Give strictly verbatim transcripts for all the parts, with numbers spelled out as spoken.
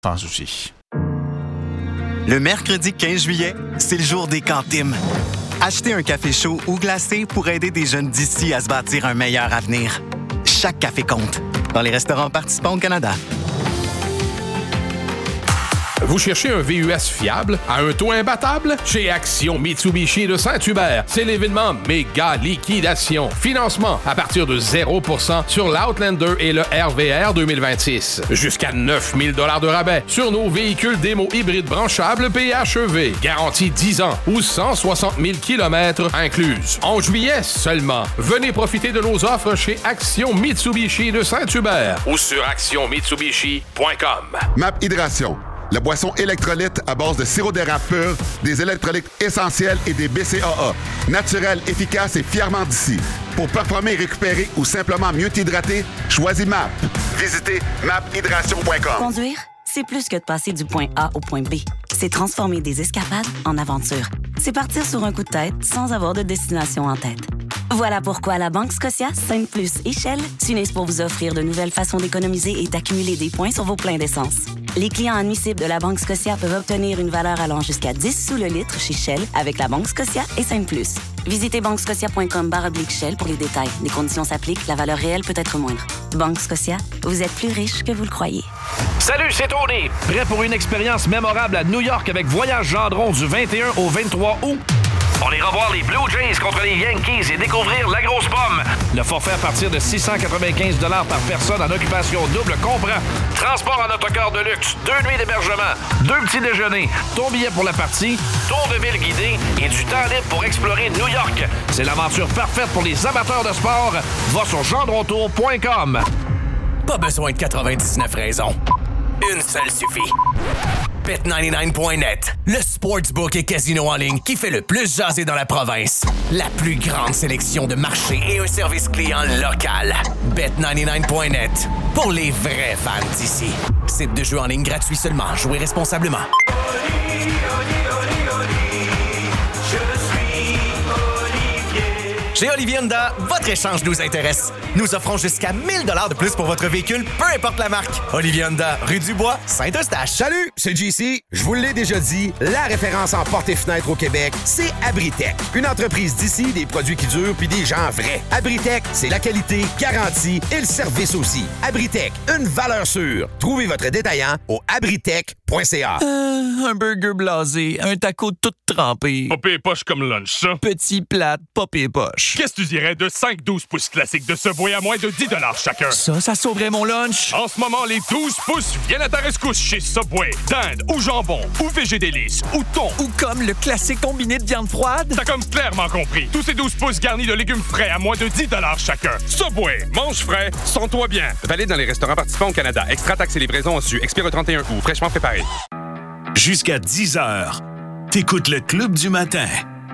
sans souci. Le mercredi quinze juillet, c'est le jour des cantines. Achetez un café chaud ou glacé pour aider des jeunes d'ici à se bâtir un meilleur avenir. Chaque café compte. Dans les restaurants participants au Canada. Vous cherchez un V U S fiable à un taux imbattable? Chez Action Mitsubishi de Saint-Hubert, c'est l'événement méga liquidation. Financement à partir de zéro pour cent sur l'Outlander et le R V R deux mille vingt-six. Jusqu'à neuf mille dollars de rabais sur nos véhicules démo hybrides branchables P H E V. Garantie dix ans ou cent soixante mille kilomètres incluses. En juillet seulement, venez profiter de nos offres chez Action Mitsubishi de Saint-Hubert ou sur action mitsubishi point com. Map Hydration. La boisson électrolyte à base de sirop d'érable pur, des électrolytes essentiels et des B C A A. Naturel, efficace et fièrement d'ici. Pour performer, récupérer ou simplement mieux t'hydrater, choisis M A P. Visitez map hydration point com. Conduire, c'est plus que de passer du point A au point B. C'est transformer des escapades en aventures. C'est partir sur un coup de tête sans avoir de destination en tête. Voilà pourquoi la Banque Scotia, Sainte Plus et Shell s'unissent pour vous offrir de nouvelles façons d'économiser et d'accumuler des points sur vos pleins d'essence. Les clients admissibles de la Banque Scotia peuvent obtenir une valeur allant jusqu'à dix sous le litre chez Shell avec la Banque Scotia et Sainte Plus. Visitez banque scotia point com barre oblique Shell pour les détails. Les conditions s'appliquent, la valeur réelle peut être moindre. Banque Scotia, vous êtes plus riche que vous le croyez. Salut, c'est Tony! Prêt pour une expérience mémorable à New York avec Voyage Gendron du vingt et un au vingt-trois août? On ira voir les Blue Jays contre les Yankees et découvrir la grosse pomme. Le forfait à partir de six cent quatre-vingt-quinze dollars par personne en occupation double comprend transport en autocar de luxe, deux nuits d'hébergement, deux petits déjeuners, ton billet pour la partie, tour de ville guidé et du temps libre pour explorer New York. C'est l'aventure parfaite pour les amateurs de sport. Va sur gendrontour point com. Pas besoin de quatre-vingt-dix-neuf raisons. Une seule suffit. bet quatre-vingt-dix-neuf point net, le sportsbook et casino en ligne qui fait le plus jaser dans la province. La plus grande sélection de marchés et un service client local. bet quatre-vingt-dix-neuf point net, pour les vrais fans d'ici. Site de jeu en ligne gratuit seulement. Jouez responsablement. Oli, Oli, Oli, Oli, je suis Olivier. Chez Olivier Honda, votre échange nous intéresse. Nous offrons jusqu'à mille dollars de plus pour votre véhicule, peu importe la marque. Olivier Honda, rue du Bois, Saint-Eustache. Salut, c'est J C. Je vous l'ai déjà dit, la référence en portes et fenêtres au Québec, c'est Abritech. Une entreprise d'ici, des produits qui durent puis des gens vrais. Abritech, c'est la qualité, garantie et le service aussi. Abritech, une valeur sûre. Trouvez votre détaillant au abritech point c a. Euh, un burger blasé, un taco tout trempé. Pas pire poche comme lunch, ça. Petit plate, pas pire poche. Qu'est-ce que tu dirais de cinq douze pouces classiques de Subway à moins de dix dollars chacun? Ça, ça sauverait mon lunch. En ce moment, les douze pouces viennent à ta rescousse chez Subway. Dinde ou jambon ou végédélice ou thon. Ou comme le classique combiné de viande froide. T'as comme clairement compris. Tous ces douze pouces garnis de légumes frais à moins de dix dollars chacun. Subway, mange frais, sens-toi bien. Valide dans les restaurants participants au Canada. Extra taxes et livraison en su. Expire le trente et un août. Fraîchement préparé. Jusqu'à dix heures, t'écoutes le Club du matin.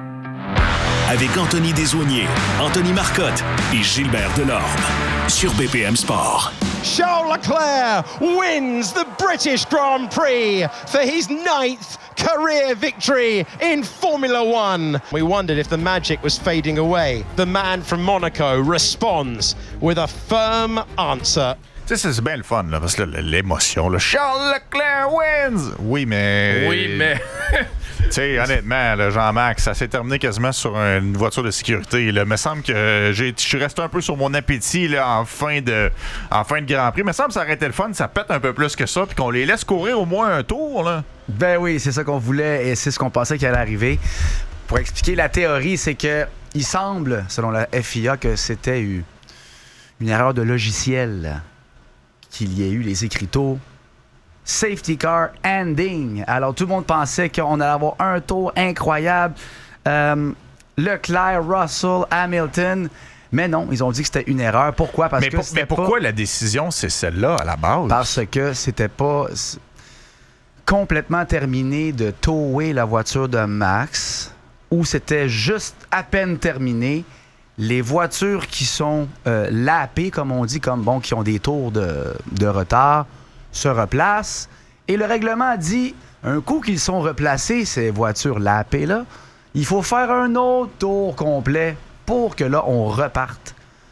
Avec Anthony Desaulniers, Anthony Marcotte et Gilbert Delorme. Sur B P M Sport. Charles Leclerc wins the British Grand Prix for his ninth career victory in Formula One. We wondered if the magic was fading away. The man from Monaco responds with a firm answer. Tu sais, c'est bien le fun, là, parce que là, l'émotion, là, Charles Leclerc wins! Oui, mais... Oui, mais... Tu sais, honnêtement, là, Jean-Marc, ça s'est terminé quasiment sur une voiture de sécurité. Il me semble que j'ai, je suis resté un peu sur mon appétit là, en, fin de, en fin de Grand Prix. Il me semble que ça aurait été le fun, ça pète un peu plus que ça, puis qu'on les laisse courir au moins un tour, là. Ben oui, c'est ça qu'on voulait et c'est ce qu'on pensait qu'il allait arriver. Pour expliquer la théorie, c'est que il semble, selon la F I A, que c'était une, une erreur de logiciel qu'il y ait eu les écriteaux Safety Car Ending. Alors, tout le monde pensait qu'on allait avoir un tour incroyable. Euh, Leclerc, Russell, Hamilton. Mais non, ils ont dit que c'était une erreur. Pourquoi? Parce mais, que pour, mais pourquoi pas... la décision, c'est celle-là, à la base? Parce que c'était pas complètement terminé de tower la voiture de Max, ou c'était juste à peine terminé. Les voitures qui sont euh, lapées, comme on dit, comme bon, qui ont des tours de, de retard, se replacent. Et le règlement dit, un coup qu'ils sont replacés, ces voitures lapées-là, il faut faire un autre tour complet pour que là, on reparte.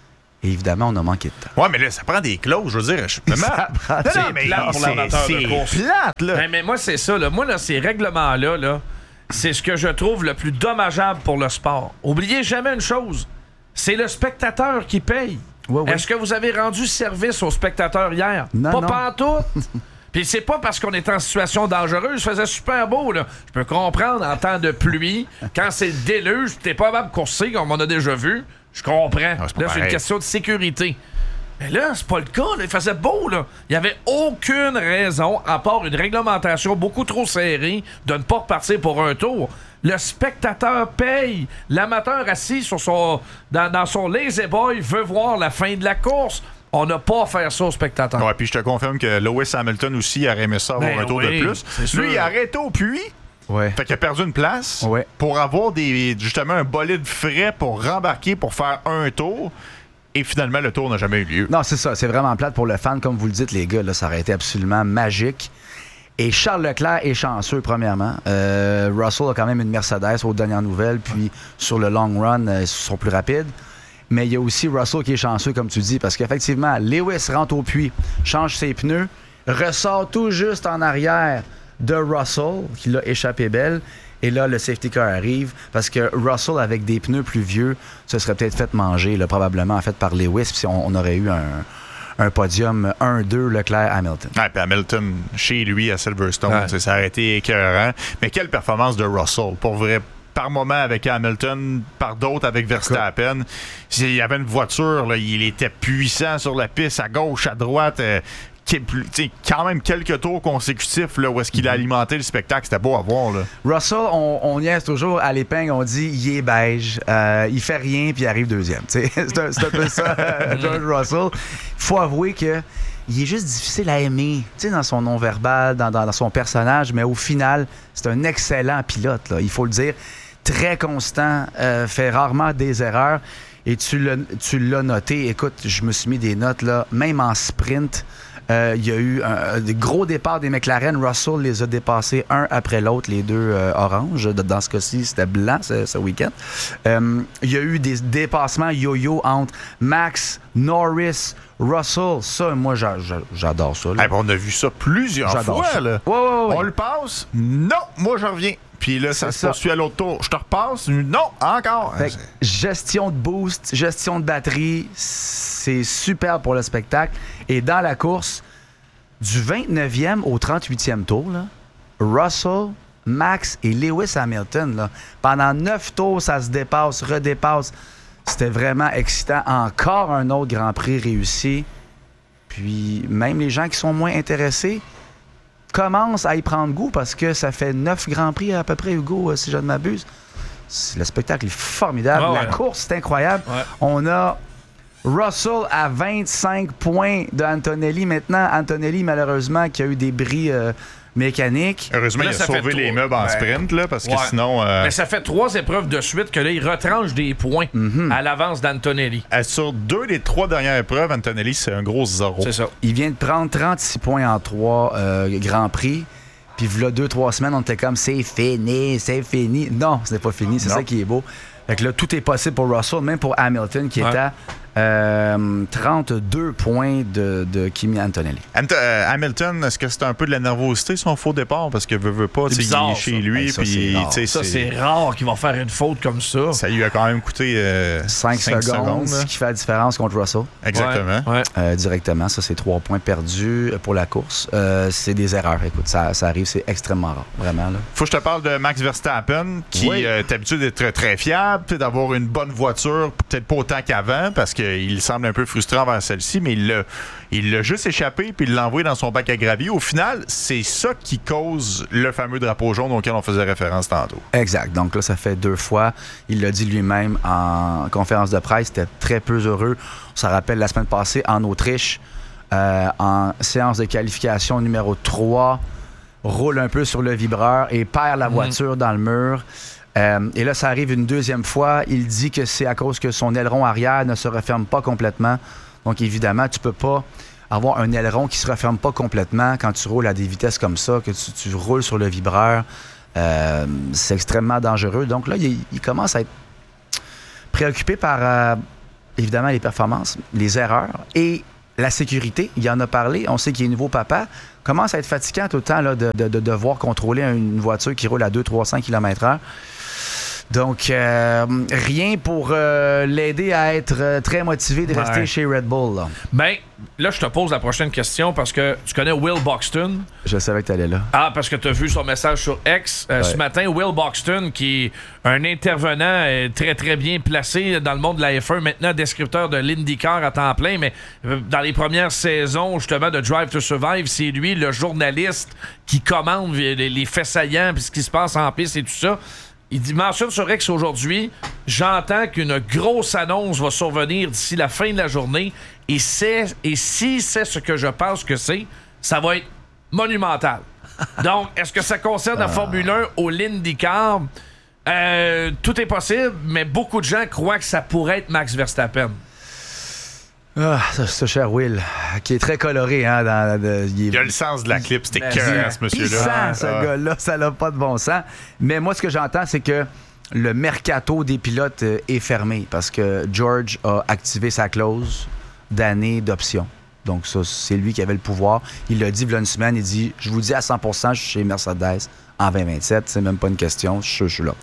Et évidemment, on a manqué de temps. Ouais, mais là, ça prend des clauses, je veux dire. Je me Ça prend- Non, C'est non, mais plate pour l'amateur de c'est course. plate, là. Ben, mais moi, c'est ça. Là. Moi, là, ces règlements-là, là, c'est ce que je trouve le plus dommageable pour le sport. Oubliez jamais une chose. C'est le spectateur qui paye. Ouais, ouais. Est-ce que vous avez rendu service aux spectateurs hier? Non, pas non. pantoute. Puis c'est pas parce qu'on est en situation dangereuse. Ça faisait super beau, là. Je peux comprendre en temps de pluie, quand c'est le déluge, pis t'es pas capable de courser, comme on a déjà vu. Je comprends. Ah, c'est pas là, c'est une pareil. question de sécurité. Mais là, c'est pas le cas. Là. Il faisait beau, là. Il y avait aucune raison, à part une réglementation beaucoup trop serrée, de ne pas repartir pour un tour. Le spectateur paye. L'amateur assis sur son, dans, dans son lazy boy veut voir la fin de la course. On n'a pas à faire ça au spectateur. Ouais, puis je te confirme que Lewis Hamilton aussi aurait aimé ça avoir Ben un tour oui, de plus. c'est sûr. Lui, il a arrêté au puits. Ouais. Fait qu'il a perdu une place Ouais. pour avoir des, justement un bolide frais pour rembarquer pour faire un tour. Et finalement, le tour n'a jamais eu lieu. Non, c'est ça. C'est vraiment plate pour le fan. Comme vous le dites, les gars, là, ça aurait été absolument magique. Et Charles Leclerc est chanceux, premièrement. Euh, Russell a quand même une Mercedes aux dernières nouvelles. Puis, sur le long run, euh, ils sont plus rapides. Mais il y a aussi Russell qui est chanceux, comme tu dis, parce qu'effectivement, Lewis rentre au puits, change ses pneus, ressort tout juste en arrière de Russell, qui l'a échappé belle. Et là, le safety car arrive, parce que Russell, avec des pneus plus vieux, se serait peut-être fait manger, là, probablement, en fait, par Lewis, puis on, on aurait eu un, un podium un deux Leclerc-Hamilton. Ouais, puis Hamilton, chez lui, à Silverstone, Ouais. ça a été écœurant. Mais quelle performance de Russell, pour vrai. Par moment avec Hamilton, par d'autres avec Verstappen. Il y avait une voiture, là, il était puissant sur la piste, à gauche, à droite. Euh, qui est plus- t'sais, quand même quelques tours consécutifs là, où est-ce qu'il a alimenté le spectacle. C'était beau à voir. Là. Russell, on, on niaise toujours à l'épingle, on dit il est beige, euh, il fait rien, puis il arrive deuxième. T'sais. C'est un, c'est un peu ça, euh, George Russell. Faut avouer que il est juste difficile à aimer, tu sais, dans son non-verbal, dans, dans, dans son personnage, mais au final, c'est un excellent pilote, là, il faut le dire. Très constant, euh, fait rarement des erreurs. Et tu l'as, tu l'as noté. Écoute, je me suis mis des notes, là, même en sprint. Euh, Il y a eu un, un des gros départs des McLaren. Russell les a dépassés un après l'autre, les deux euh, oranges. Dans ce cas-ci, c'était blanc ce, ce week-end. Euh, Il y a eu des dépassements yo-yo entre Max, Norris, Russell. Ça, moi, j'a- j'a- j'adore ça. là. Hey, on a vu ça plusieurs J'adore fois. ça. Là. Ouais, ouais, ouais. On le passe. Non, moi, je reviens. Puis là, ça C'est se ça. poursuit à l'autre tour. Je te repasse. Non, encore. Fait que gestion de boost, gestion de batterie, c'est super pour le spectacle. Et dans la course, du vingt-neuvième au trente-huitième tour, là, Russell, Max et Lewis Hamilton, là, pendant neuf tours, ça se dépasse, redépasse. C'était vraiment excitant. Encore un autre Grand Prix réussi. Puis même les gens qui sont moins intéressés commencent à y prendre goût parce que ça fait neuf Grands Prix à peu près, Hugo, si je ne m'abuse. C'est- Le spectacle est formidable. Ah ouais. La course, c'est incroyable. Ouais. On a Russell à vingt-cinq points de Antonelli. Maintenant, Antonelli, malheureusement, qui a eu des bris euh, mécaniques. Heureusement, Là, il a ça fait sauvé les trois. meubles en Ouais. sprint, là, parce que Ouais. sinon. euh, Mais ça fait trois épreuves de suite que là, il retranche des points Mhm. à l'avance d'Antonelli. euh, sur deux des trois dernières épreuves, Antonelli, c'est un gros zéro. C'est ça. Il vient de prendre trente-six points en trois euh, Grands Prix. Puis, là, deux, trois semaines, on était comme c'est fini, c'est fini. Non, ce n'est pas fini. C'est Non. ça qui est beau. Fait que là, tout est possible pour Russell, même pour Hamilton, qui Ouais. est à euh, trente-deux points de, de Kimi Antonelli. Ant- euh, Hamilton, est-ce que c'est un peu de la nervosité son faux départ? Parce que veut, veut pas, tu sais, il bizarre, est chez ça. lui. Hey, ça, puis, c'est rare. tu sais, Ça, c'est rare qu'il va faire une faute comme ça. Ça lui a quand même coûté euh, cinq cinq secondes, là. ce qui fait la différence contre Russell. Exactement. Ouais, ouais. Euh, directement, ça, c'est trois points perdus pour la course. Euh, c'est des erreurs. Écoute, ça, ça arrive, c'est extrêmement rare. Vraiment, là. Faut que je te parle de Max Verstappen, qui Oui. euh, est habitué d'être très, très fiable, puis d'avoir une bonne voiture, peut-être pas autant qu'avant, parce qu'il semble un peu frustrant envers celle-ci, mais il l'a, il l'a juste échappé, puis il l'a envoyé dans son bac à gravier. Au final, c'est ça qui cause le fameux drapeau jaune auquel on faisait référence tantôt. Exact. Donc là, ça fait deux fois. Il l'a dit lui-même en conférence de presse. C'était très peu heureux. On s'en rappelle la semaine passée en Autriche, euh, en séance de qualification numéro trois, roule un peu sur le vibreur et perd la voiture dans le mur. Euh, et là, ça arrive une deuxième fois. Il dit que c'est à cause que son aileron arrière ne se referme pas complètement. Donc, évidemment, tu peux pas avoir un aileron qui se referme pas complètement quand tu roules à des vitesses comme ça, que tu, tu roules sur le vibreur. Euh, c'est extrêmement dangereux. Donc là, il, il commence à être préoccupé par, euh, évidemment, les performances, les erreurs et la sécurité. Il en a parlé. On sait qu'il est nouveau papa. Commence à être fatigant tout le temps là, de, de, de devoir contrôler une voiture qui roule à deux cents à trois cents kilomètres heure. Donc, euh, rien pour euh, l'aider à être euh, très motivé de rester Ouais. chez Red Bull. Là. Ben, là, je te pose la prochaine question parce que tu connais Will Buxton. Je savais que tu allais là. Ah, parce que tu as vu son message sur X euh, Ouais. ce matin. Will Buxton, qui est un intervenant euh, très, très bien placé dans le monde de la F un, maintenant descripteur de l'IndyCar à temps plein, mais euh, dans les premières saisons, justement, de Drive to Survive, c'est lui, le journaliste, qui commande les, les faits saillants puis ce qui se passe en piste et tout ça. Il dit, mentionne sur X aujourd'hui, j'entends qu'une grosse annonce va survenir d'ici la fin de la journée et, c'est, et si c'est ce que je pense que c'est, ça va être monumental. Donc, est-ce que ça concerne la Formule un ou l'IndyCar? Euh, tout est possible, mais beaucoup de gens croient que ça pourrait être Max Verstappen. Ah, ce, ce cher Will, qui est très coloré. Hein, dans, de, il, est, il a le sens de la clip, c'était Ben, cœur, ce monsieur-là. puissant, ce Ah. gars-là, ça n'a pas de bon sens. Mais moi, ce que j'entends, c'est que le mercato des pilotes euh, est fermé parce que George a activé sa clause d'année d'option. Donc, ça, c'est lui qui avait le pouvoir. Il l'a dit il y a une semaine, il dit « Je vous dis à cent pour cent, je suis chez Mercedes en vingt vingt-sept. C'est même pas une question, je, je suis là.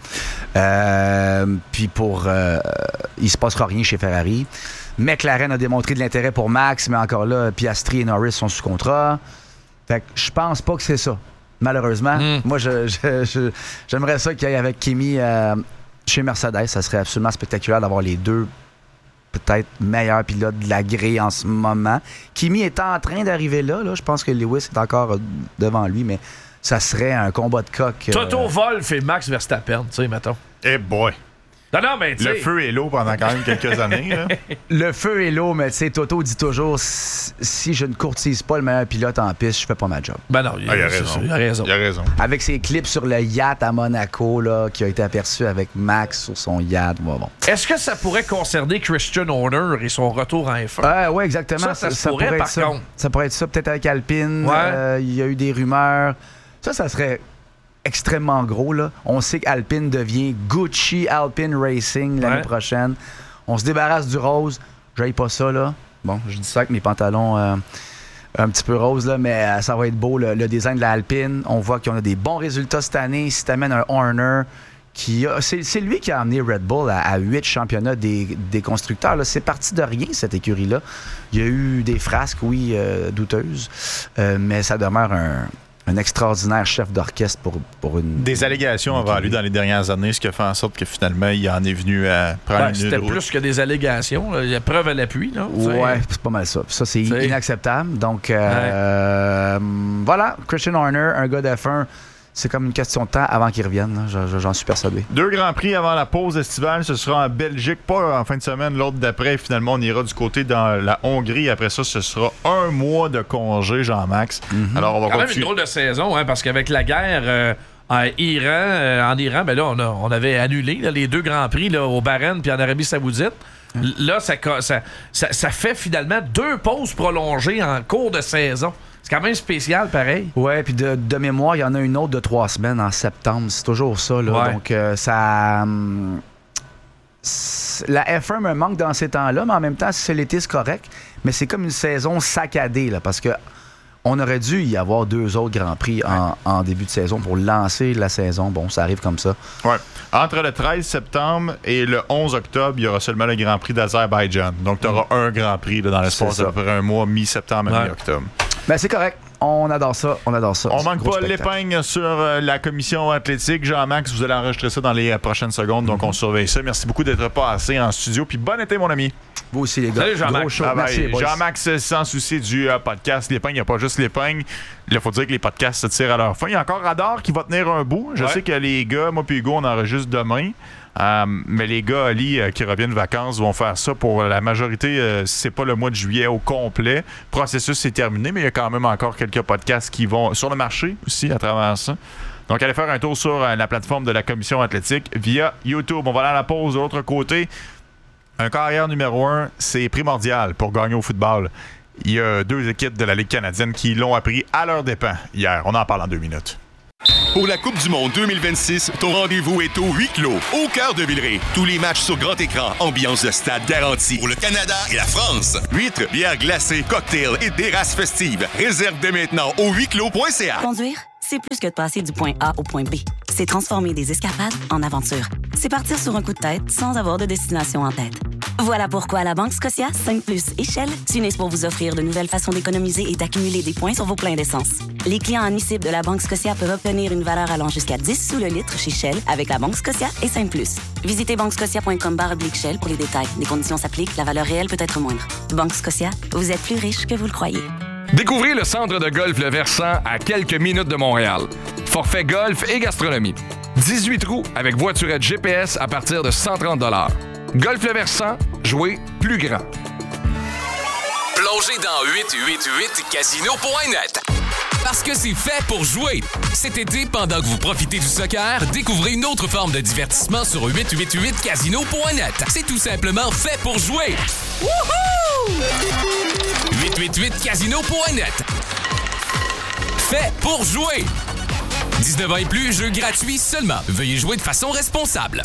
Euh, » Puis pour... Euh, il se passera rien chez Ferrari. McLaren a démontré de l'intérêt pour Max, mais encore là, Piastri et Norris sont sous contrat. Fait que je pense pas que c'est ça. Malheureusement, Mm. moi, je, je- je- j'aimerais ça qu'il y ait avec Kimi euh, chez Mercedes. Ça serait absolument spectaculaire d'avoir les deux peut-être meilleurs pilotes de la grille en ce moment. Kimi est en train d'arriver là. là. Je pense que Lewis est encore euh, devant lui, mais ça serait un combat de coq. euh, Toto Wolff et Max Verstappen, tu sais, mettons. Eh boy! Non, non, mais tu sais... Le feu est l'eau pendant quand même quelques années. Là. Le feu est l'eau, mais tu sais, Toto dit toujours si si je ne courtise pas le meilleur pilote en piste, je fais pas ma job. Ben non, il, Ah, il a c'est raison. ça, il a raison. Il a raison. Avec ses clips sur le yacht à Monaco, là, qui a été aperçu avec Max sur son yacht. Bon, bon. Est-ce que ça pourrait concerner Christian Horner et son retour en F un? Ah, oui, exactement. Ça, ça se pourrait, pourrait par être ça. contre. Ça pourrait être ça, peut-être avec Alpine. Ouais. Euh, Il y a eu des rumeurs. Ça, ça serait extrêmement gros. Là. On sait qu'Alpine devient Gucci Alpine Racing l'année Ouais. prochaine. On se débarrasse du rose. J'aille pas ça, là. Bon, je dis ça avec mes pantalons euh, un petit peu roses, là, mais euh, ça va être beau, le, le design de la Alpine. On voit qu'on a des bons résultats cette année. Si t'amènes un Horner, qui a, c'est, c'est lui qui a amené Red Bull à huit championnats des, des constructeurs. Là. C'est parti de rien, cette écurie-là. Il y a eu des frasques, oui, euh, douteuses, euh, mais ça demeure un... un extraordinaire chef d'orchestre pour, pour une... Des allégations avant lui dans les dernières années, ce qui a fait en sorte que finalement, il en est venu à prendre Ouais, une c'était route. plus que des allégations. là. Il y a preuve à l'appui. Là, tu sais. Ouais, c'est pas mal ça. Ça, c'est T'sais. inacceptable. Donc, euh, euh, voilà, Christian Horner, un gars d'F un, c'est comme une question de temps avant qu'il revienne. là. Je- je- J'en suis persuadé. Deux grands prix avant la pause estivale, ce sera en Belgique, pas en fin de semaine, l'autre d'après. Finalement, on ira du côté dans la Hongrie. Après ça, ce sera un mois de congé, Jean-Max. Alors, on va Quand même une continuer. drôle de saison, hein, parce qu'avec la guerre euh, en Iran, euh, en Iran, ben là, on, a- on avait annulé là, les deux grands prix là, au Bahreïn puis en Arabie Saoudite. L- Là, ça, co- ça, ça, ça fait finalement deux pauses prolongées en cours de saison. C'est quand même spécial, pareil. Ouais, puis de, de mémoire, il y en a une autre de trois semaines en septembre. C'est toujours ça. Là. Ouais. Donc, euh, ça. hum, c'est- la F un me manque dans ces temps-là, mais en même temps, si c'est l'été, c'est correct. Mais c'est comme une saison saccadée, là, parce que on aurait dû y avoir deux autres Grands Prix en, en début de saison pour lancer la saison. Bon, ça arrive comme ça. Ouais. Entre le treize septembre et le onze octobre, il y aura seulement le Grand Prix d'Azerbaïdjan. Donc, tu auras un Grand Prix là, dans l'espace C'est ça. d'à peu près un mois, mi-septembre à Ouais. mi-octobre. Ben, c'est correct. On adore ça. On adore ça. On C'est manque gros pas spectacle. l'épingle sur euh, la commission athlétique. Jean-Max, vous allez enregistrer ça dans les euh, prochaines secondes, donc on surveille ça. Merci beaucoup d'être passé en studio. Puis bon été, mon ami. Vous aussi, les gars. Salut, Jean-Max. Gros show. Ah ben, Merci, les boys. Jean-Max, sans souci du euh, podcast L'épingle, il n'y a pas juste l'épingle. Il faut dire que les podcasts se tirent à leur fin. Il y a encore Radar qui va tenir un bout. Je Ouais. sais que les gars, moi puis Hugo, on enregistre demain. Euh, mais les gars, Ali, euh, qui reviennent de vacances, vont faire ça pour la majorité, euh, si c'est pas le mois de juillet au complet. Le processus est terminé, mais il y a quand même encore quelques podcasts qui vont sur le marché aussi à travers ça. Donc, allez faire un tour sur euh, la plateforme de la Commission athlétique via YouTube. On va aller à la pause de l'autre côté. Un carrière numéro un, c'est primordial pour gagner au football. Il y a deux équipes de la Ligue canadienne qui l'ont appris à leurs dépens hier. On en parle en deux minutes. Pour la Coupe du Monde deux mille vingt-six, ton rendez-vous est au huis clos, au cœur de Villeray. Tous les matchs sur grand écran, ambiance de stade garantie. Pour le Canada et la France, huîtres, bières glacées, cocktails et terrasses festives. Réserve dès maintenant au huis clos point c a. Conduire, c'est plus que de passer du point A au point B. C'est transformer des escapades en aventures. C'est partir sur un coup de tête sans avoir de destination en tête. Voilà pourquoi à la Banque Scotia, cinq plus et Shell s'unissent pour vous offrir de nouvelles façons d'économiser et d'accumuler des points sur vos pleins d'essence. Les clients en I C I B de la Banque Scotia peuvent obtenir une valeur allant jusqu'à dix sous le litre chez Shell avec la Banque Scotia et cinq plus. Visitez banquescotia point com barre oblique Shell pour les détails. Les conditions s'appliquent, la valeur réelle peut être moindre. Banque Scotia, vous êtes plus riche que vous le croyez. Découvrez le centre de golf Le Versant à quelques minutes de Montréal. Forfait golf et gastronomie. dix-huit trous avec voiturette G P S à partir de cent trente dollars. Golf Le Versant, jouez plus grand. Plongez dans huit cent quatre-vingt-huit casino point net. Parce que c'est fait pour jouer. Cet été, pendant que vous profitez du soccer, découvrez une autre forme de divertissement sur huit cent quatre-vingt-huit casino point net. C'est tout simplement fait pour jouer. Wouhou! huit cent quatre-vingt-huit casino point net. Fait pour jouer. dix-neuf ans et plus, jeu gratuit seulement. Veuillez jouer de façon responsable.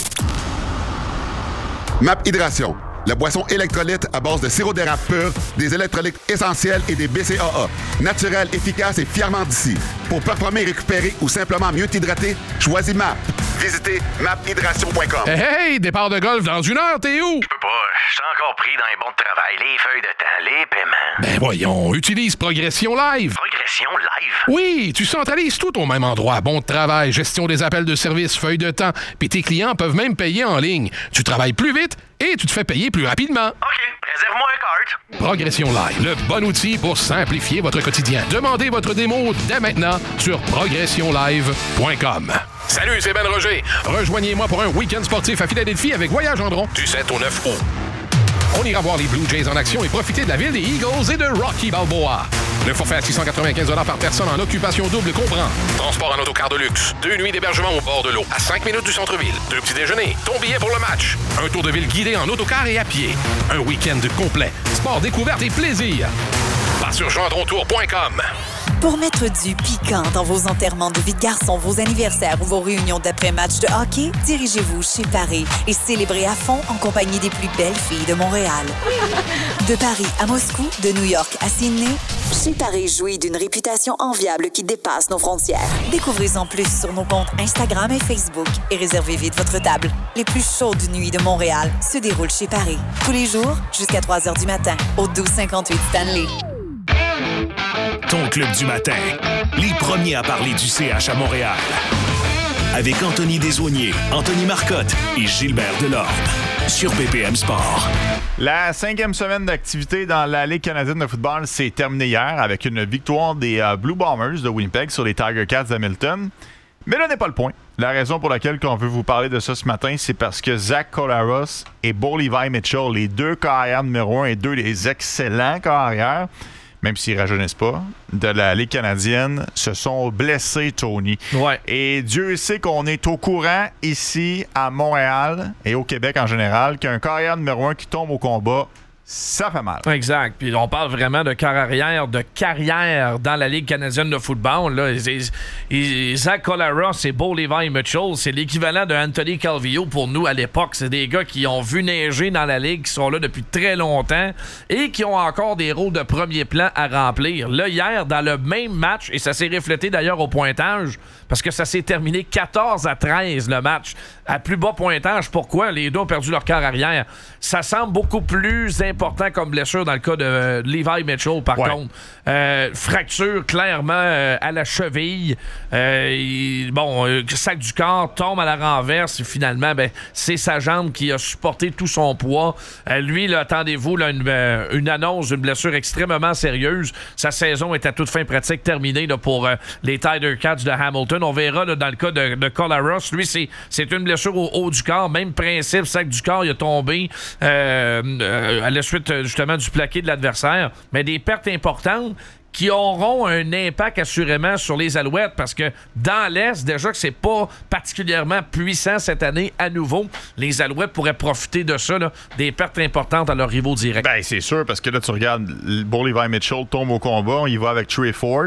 M A P Hydration, la boisson électrolyte à base de sirop d'érable pur, des électrolytes essentiels et des B C A A. Naturel, efficace et fièrement d'ici. Pour performer, récupérer ou simplement mieux t'hydrater, choisis M A P. Visitez map hydration point com. Hey, hey, départ de golf dans une heure, t'es où? Je peux pas, je suis encore pris dans les bons de travail, les feuilles de temps, les paiements. Ben voyons, utilise Progression Live. Progression Live? Oui, tu centralises tout au même endroit. Bon de travail, gestion des appels de service, feuilles de temps, puis tes clients peuvent même payer en ligne. Tu travailles plus vite et tu te fais payer plus rapidement. OK, réserve-moi un cart. Progression Live, le bon outil pour simplifier votre quotidien. Demandez votre démo dès maintenant sur progression live point com. Salut, c'est Ben Roger. Rejoignez-moi pour un week-end sportif à Philadelphie avec Voyage Gendron du sept au neuf août. On ira voir les Blue Jays en action et profiter de la ville des Eagles et de Rocky Balboa. Le forfait à six cent quatre-vingt-quinze dollars par personne en occupation double comprend transport en autocar de luxe, deux nuits d'hébergement au bord de l'eau, à cinq minutes du centre-ville, deux petits déjeuners, ton billet pour le match, un tour de ville guidé en autocar et à pied, un week-end complet, sport, découverte et plaisir. Pas sur gendron tour point com. Pour mettre du piquant dans vos enterrements de vie de garçon, vos anniversaires ou vos réunions d'après-match de hockey, dirigez-vous chez Paris et célébrez à fond en compagnie des plus belles filles de Montréal. De Paris à Moscou, de New York à Sydney, Chez Paris jouit d'une réputation enviable qui dépasse nos frontières. Découvrez-en plus sur nos comptes Instagram et Facebook et réservez vite votre table. Les plus chaudes nuits de Montréal se déroulent chez Paris. Tous les jours, jusqu'à trois heures du matin, au douze cinquante-huit Stanley. Ton club du matin. Les premiers à parler du C H à Montréal. Avec Anthony Desaulniers, Anthony Marcotte et Gilbert Delorme. Sur B P M Sport. La cinquième semaine d'activité dans la Ligue canadienne de football s'est terminée hier avec une victoire des euh, Blue Bombers de Winnipeg sur les Tiger Cats d'Hamilton. Mais là n'est pas le point. La raison pour laquelle on veut vous parler de ça ce matin, c'est parce que Zach Collaros et Bo Levi Mitchell, les deux carrières numéro un et deux des excellents carrières, même s'ils rajeunissent pas, de la Ligue canadienne, se sont blessés, Tony. Ouais. Et Dieu sait qu'on est au courant ici à Montréal et au Québec en général qu'un carrière numéro un qui tombe au combat, ça fait mal. Exact. Puis on parle vraiment de carrière, de carrière dans la Ligue canadienne de football. Là. Et, et, Zach Collaros et Bo Levi Mitchell, c'est l'équivalent de Anthony Calvillo pour nous à l'époque. C'est des gars qui ont vu neiger dans la Ligue, qui sont là depuis très longtemps et qui ont encore des rôles de premier plan à remplir. Là, hier, dans le même match, et ça s'est reflété d'ailleurs au pointage, parce que ça s'est terminé quatorze à treize le match. À plus bas pointage, pourquoi? Les deux ont perdu leur quart arrière. Ça semble beaucoup plus important comme blessure dans le cas de euh, Levi Mitchell, par ouais. contre. Euh, fracture clairement euh, à la cheville. Euh, il, bon, euh, sac du corps, tombe à la renverse. Et finalement, ben, c'est sa jambe qui a supporté tout son poids. Euh, lui, là, attendez-vous, là, une, euh, une annonce d'une blessure extrêmement sérieuse. Sa saison est à toute fin pratique terminée là, pour euh, les Tiger Cats de Hamilton. On verra là, dans le cas de, de Collaros. Lui, c'est, c'est une blessure au haut du corps. Même principe, sac du corps, il a tombé euh, euh, à la suite justement du plaqué de l'adversaire. Mais des pertes importantes qui auront un impact assurément sur les Alouettes parce que dans l'Est, déjà que c'est pas particulièrement puissant cette année à nouveau, les Alouettes pourraient profiter de ça, là, des pertes importantes à leurs rivaux directs. Ben c'est sûr, parce que là, tu regardes, Bo Levi Mitchell tombe au combat, il va avec Trey Ford.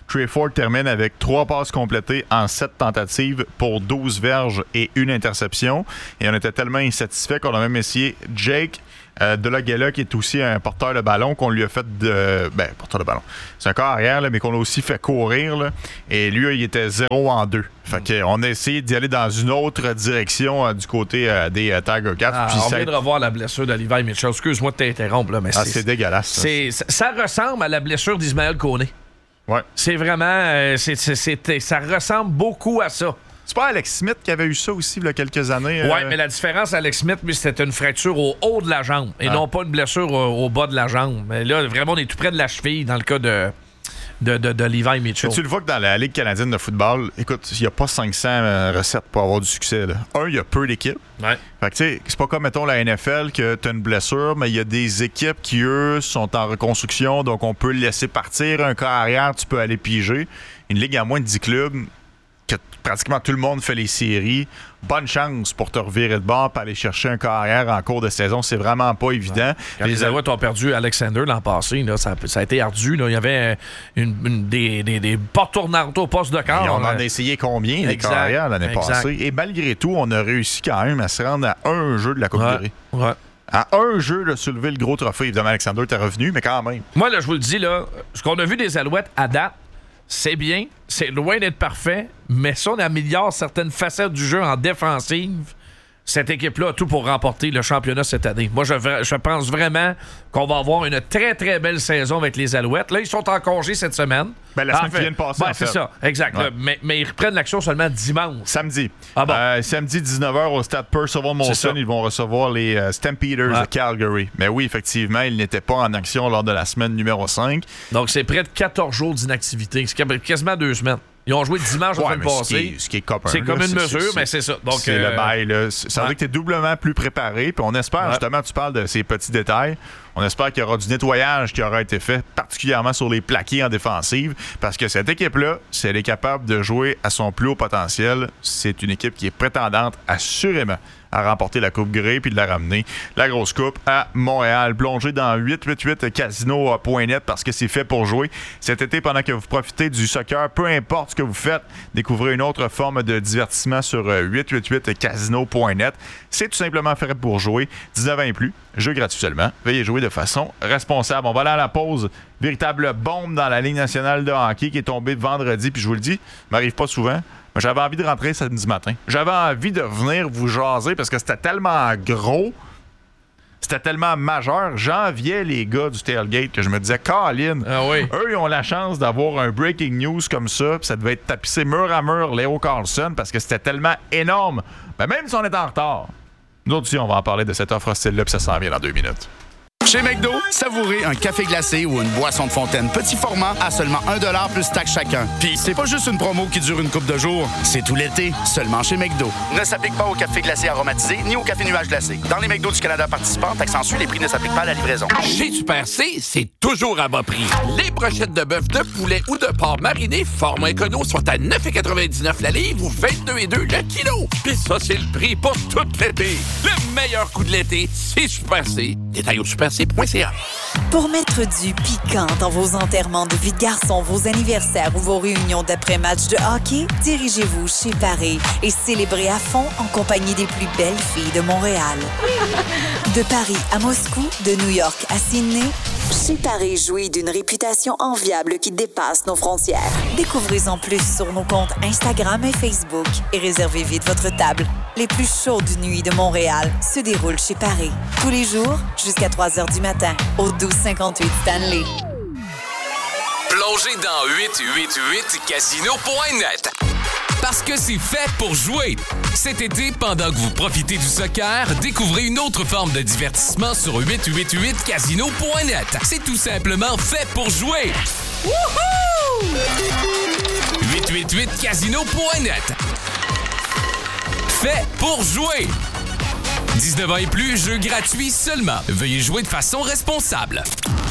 Trey Ford termine avec trois passes complétées en sept tentatives pour douze verges et une interception. Et on était tellement insatisfait qu'on a même essayé Jake euh, Delagella, qui est aussi un porteur de ballon, qu'on lui a fait de... Ben, porteur de ballon. C'est un corps arrière, là, mais qu'on a aussi fait courir. Là, et lui, il était zéro en deux. Fait qu'on a essayé d'y aller dans une autre direction euh, du côté euh, des euh, Tiger Cats. Ah, puis on ça... vient de revoir la blessure de Levi Mitchell. Excuse-moi de t'interrompre, là, mais ah, c'est... c'est dégueulasse. Ça. C'est, ça, ça ressemble à la blessure d'Ismaël Koné. Ouais. C'est vraiment... Euh, c'est, c'est, c'est, ça ressemble beaucoup à ça. C'est pas Alex Smith qui avait eu ça aussi il y a quelques années? Oui, euh... mais la différence, Alex Smith, lui, c'était une fracture au haut de la jambe et ah. non pas une blessure au, au bas de la jambe. Mais là, vraiment, on est tout près de la cheville dans le cas de... De, de, de Levi Mitchell. Tu le vois que dans la Ligue canadienne de football, écoute, il n'y a pas cinq cents recettes pour avoir du succès. Là. Un, il y a peu d'équipes. Ouais. Fait que tu sais, c'est pas comme, mettons, la N F L que tu as une blessure, mais il y a des équipes qui, eux, sont en reconstruction, donc on peut laisser partir un cas arrière, tu peux aller piger. Une ligue à moins de dix clubs, que pratiquement tout le monde fait les séries. Bonne chance pour te revirer de bord et aller chercher un carrière en cours de saison. C'est vraiment pas évident. Ouais. Quand les Alouettes ont perdu Alexander l'an passé, là, ça, ça a été ardu. Là. Il y avait une, une, des, des, des portes tournantes au poste de quart. Et on là. en a essayé combien, des carrières, l'année exact. passée? Et malgré tout, on a réussi quand même à se rendre à un jeu de la Coupe ouais. Grey. Ouais. À un jeu de soulever le gros trophée. Évidemment, Alexander était revenu, mais quand même. Moi, là, je vous le dis, là, ce qu'on a vu des Alouettes à date, c'est bien, c'est loin d'être parfait, mais si on améliore certaines facettes du jeu en défensive, cette équipe-là a tout pour remporter le championnat cette année. Moi, je, je pense vraiment qu'on va avoir une très, très belle saison avec les Alouettes. Là, ils sont en congé cette semaine. Ben, la semaine qui vient de passer, ben, en c'est fait. ça, exact. Ouais. Là, mais, mais ils reprennent l'action seulement dimanche. Samedi. Ah bon? Euh, samedi, dix-neuf heures, au stade Percival Molson, ils vont recevoir les euh, Stampeders ouais. de Calgary. Mais oui, effectivement, ils n'étaient pas en action lors de la semaine numéro cinq. Donc, c'est près de quatorze jours d'inactivité. C'est quasiment deux semaines. Ils ont joué dimanche la ouais, semaine passée. Ce qui est, ce qui est copain, c'est comme là, une c'est, mesure, c'est, mais c'est ça. Donc, c'est euh... le bail. Là. Ça veut ouais. dire que tu es doublement plus préparé. Puis on espère, ouais. justement, tu parles de ces petits détails. On espère qu'il y aura du nettoyage qui aura été fait, particulièrement sur les plaqués en défensive, parce que cette équipe-là, si elle est capable de jouer à son plus haut potentiel, c'est une équipe qui est prétendante, assurément, à remporter la Coupe Grey puis de la ramener, la grosse coupe, à Montréal. Plongez dans huit huit huit casino point net parce que c'est fait pour jouer. Cet été, pendant que vous profitez du soccer, peu importe ce que vous faites, découvrez une autre forme de divertissement sur huit huit huit casino point net. C'est tout simplement fait pour jouer. dix-neuf ans et plus, jeu gratuit seulement. Veuillez jouer de façon responsable. On va aller à la pause. Véritable bombe dans la Ligue nationale de hockey qui est tombée vendredi. Puis je vous le dis, ça m'arrive pas souvent. Mais j'avais envie de rentrer samedi matin. J'avais envie de venir vous jaser parce que c'était tellement gros, c'était tellement majeur. J'enviais les gars du tailgate que je me disais, Colin, ah oui. eux, ils ont la chance d'avoir un breaking news comme ça, puis ça devait être tapissé mur à mur, Léo Carlson, parce que c'était tellement énorme. Ben, même si on est en retard, nous aussi, on va en parler de cette offre hostile-là, puis ça s'en vient dans deux minutes. Chez McDo, savourez un café glacé ou une boisson de fontaine petit format à seulement un dollar plus taxe chacun. Puis c'est pas juste une promo qui dure une couple de jours, c'est tout l'été, seulement chez McDo. Ne s'applique pas au café glacé aromatisé ni au café nuage glacé. Dans les McDo du Canada participants, taxe en suit, les prix ne s'appliquent pas à la livraison. Chez Super C, c'est toujours à bas prix. Les brochettes de bœuf, de poulet ou de porc mariné format écono sont à neuf quatre-vingt-dix-neuf la livre ou vingt-deux virgule deux le kilo. Puis ça, c'est le prix pour tout l'été. Le meilleur coup de l'été, c'est Super C. Détail au super c point c a. Pour mettre du piquant dans vos enterrements de vie de garçon, vos anniversaires ou vos réunions d'après-match de hockey, dirigez-vous chez Paré et célébrez à fond en compagnie des plus belles filles de Montréal. De Paris à Moscou, de New York à Sydney, chez Paré jouit d'une réputation enviable qui dépasse nos frontières. Découvrez-en plus sur nos comptes Instagram et Facebook et réservez vite votre table. Les plus chaudes nuits de Montréal se déroulent chez Paré. Tous les jours, jusqu'à trois heures du matin, au douze cinquante-huit Stanley. Plongez dans huit huit huit casino point net. Parce que c'est fait pour jouer. Cet été, pendant que vous profitez du soccer, découvrez une autre forme de divertissement sur huit huit huit casino point net. C'est tout simplement fait pour jouer. Wouhou! huit huit huit casino point net. Fait pour jouer. dix-neuf ans et plus, jeu gratuit seulement. Veuillez jouer de façon responsable.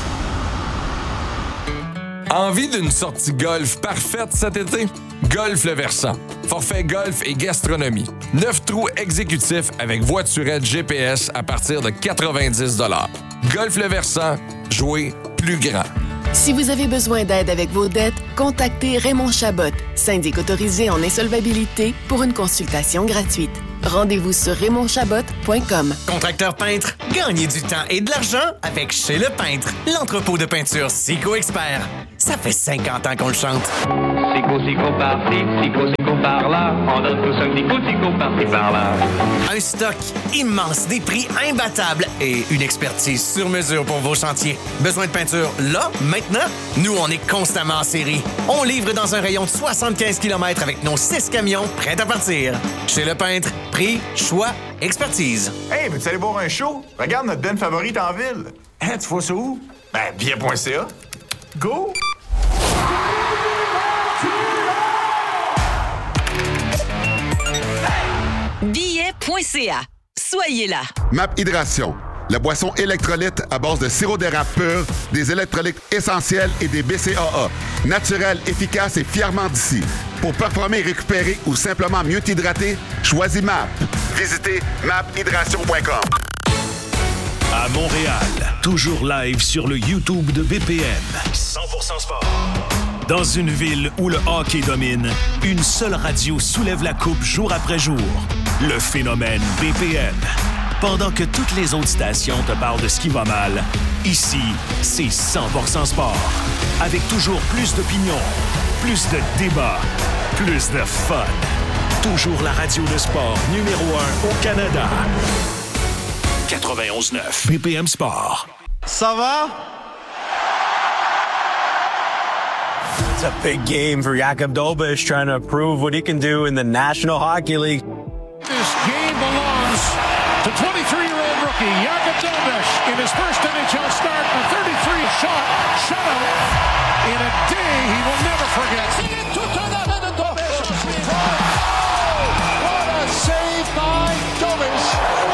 Envie d'une sortie golf parfaite cet été? Golf Le Versant. Forfait golf et gastronomie. neuf trous exécutifs avec voiturette G P S à partir de quatre-vingt-dix dollars. Golf Le Versant, jouer plus grand. Si vous avez besoin d'aide avec vos dettes, contactez Raymond Chabot, syndic autorisé en insolvabilité, pour une consultation gratuite. Rendez-vous sur raymond chabot point com. Contracteur peintre, gagnez du temps et de l'argent avec Chez Le Peintre, l'entrepôt de peinture Sico Expert. Ça fait cinquante ans qu'on le chante. Sico, sico, par-ci, sico, sico, par-là. On donne tous un petit coup, sico, par-ci, par-là. Un stock immense, des prix imbattables et une expertise sur mesure pour vos chantiers. Besoin de peinture là, maintenant? Nous, on est constamment en série. On livre dans un rayon de soixante-quinze kilomètres avec nos six camions prêts à partir. Chez Le Peintre, prix, choix, expertise. Hey, veux-tu aller voir un show? Regarde notre band favorite en ville. Hein, tu vois ça où? Ben, billet point c a. Go! billet point c a. Soyez là. Map Hydration, la boisson électrolyte à base de sirop d'érable pur, des électrolytes essentiels et des B C A A. Naturel, efficace et fièrement d'ici. Pour performer, récupérer ou simplement mieux t'hydrater, choisis M A P. Visitez map hydration point com. À Montréal, toujours live sur le YouTube de B P M. cent pour cent sport. Dans une ville où le hockey domine, une seule radio soulève la coupe jour après jour. Le phénomène B P M. Pendant que toutes les autres stations te parlent de ce qui va mal, ici, c'est cent pour cent sport. Avec toujours plus d'opinions, plus de débats, plus de fun. Toujours la radio de sport numéro un au Canada. quatre-vingt-onze neuf B P M Sport. Ça va? It's a big game for Jakub Dobeš trying to prove what he can do in the National Hockey League. This game belongs to twenty-three-year-old rookie Jakub Dobeš in his first N H L start. A thirty-three shot shutout in a day he will never forget. What a save by Dobeš!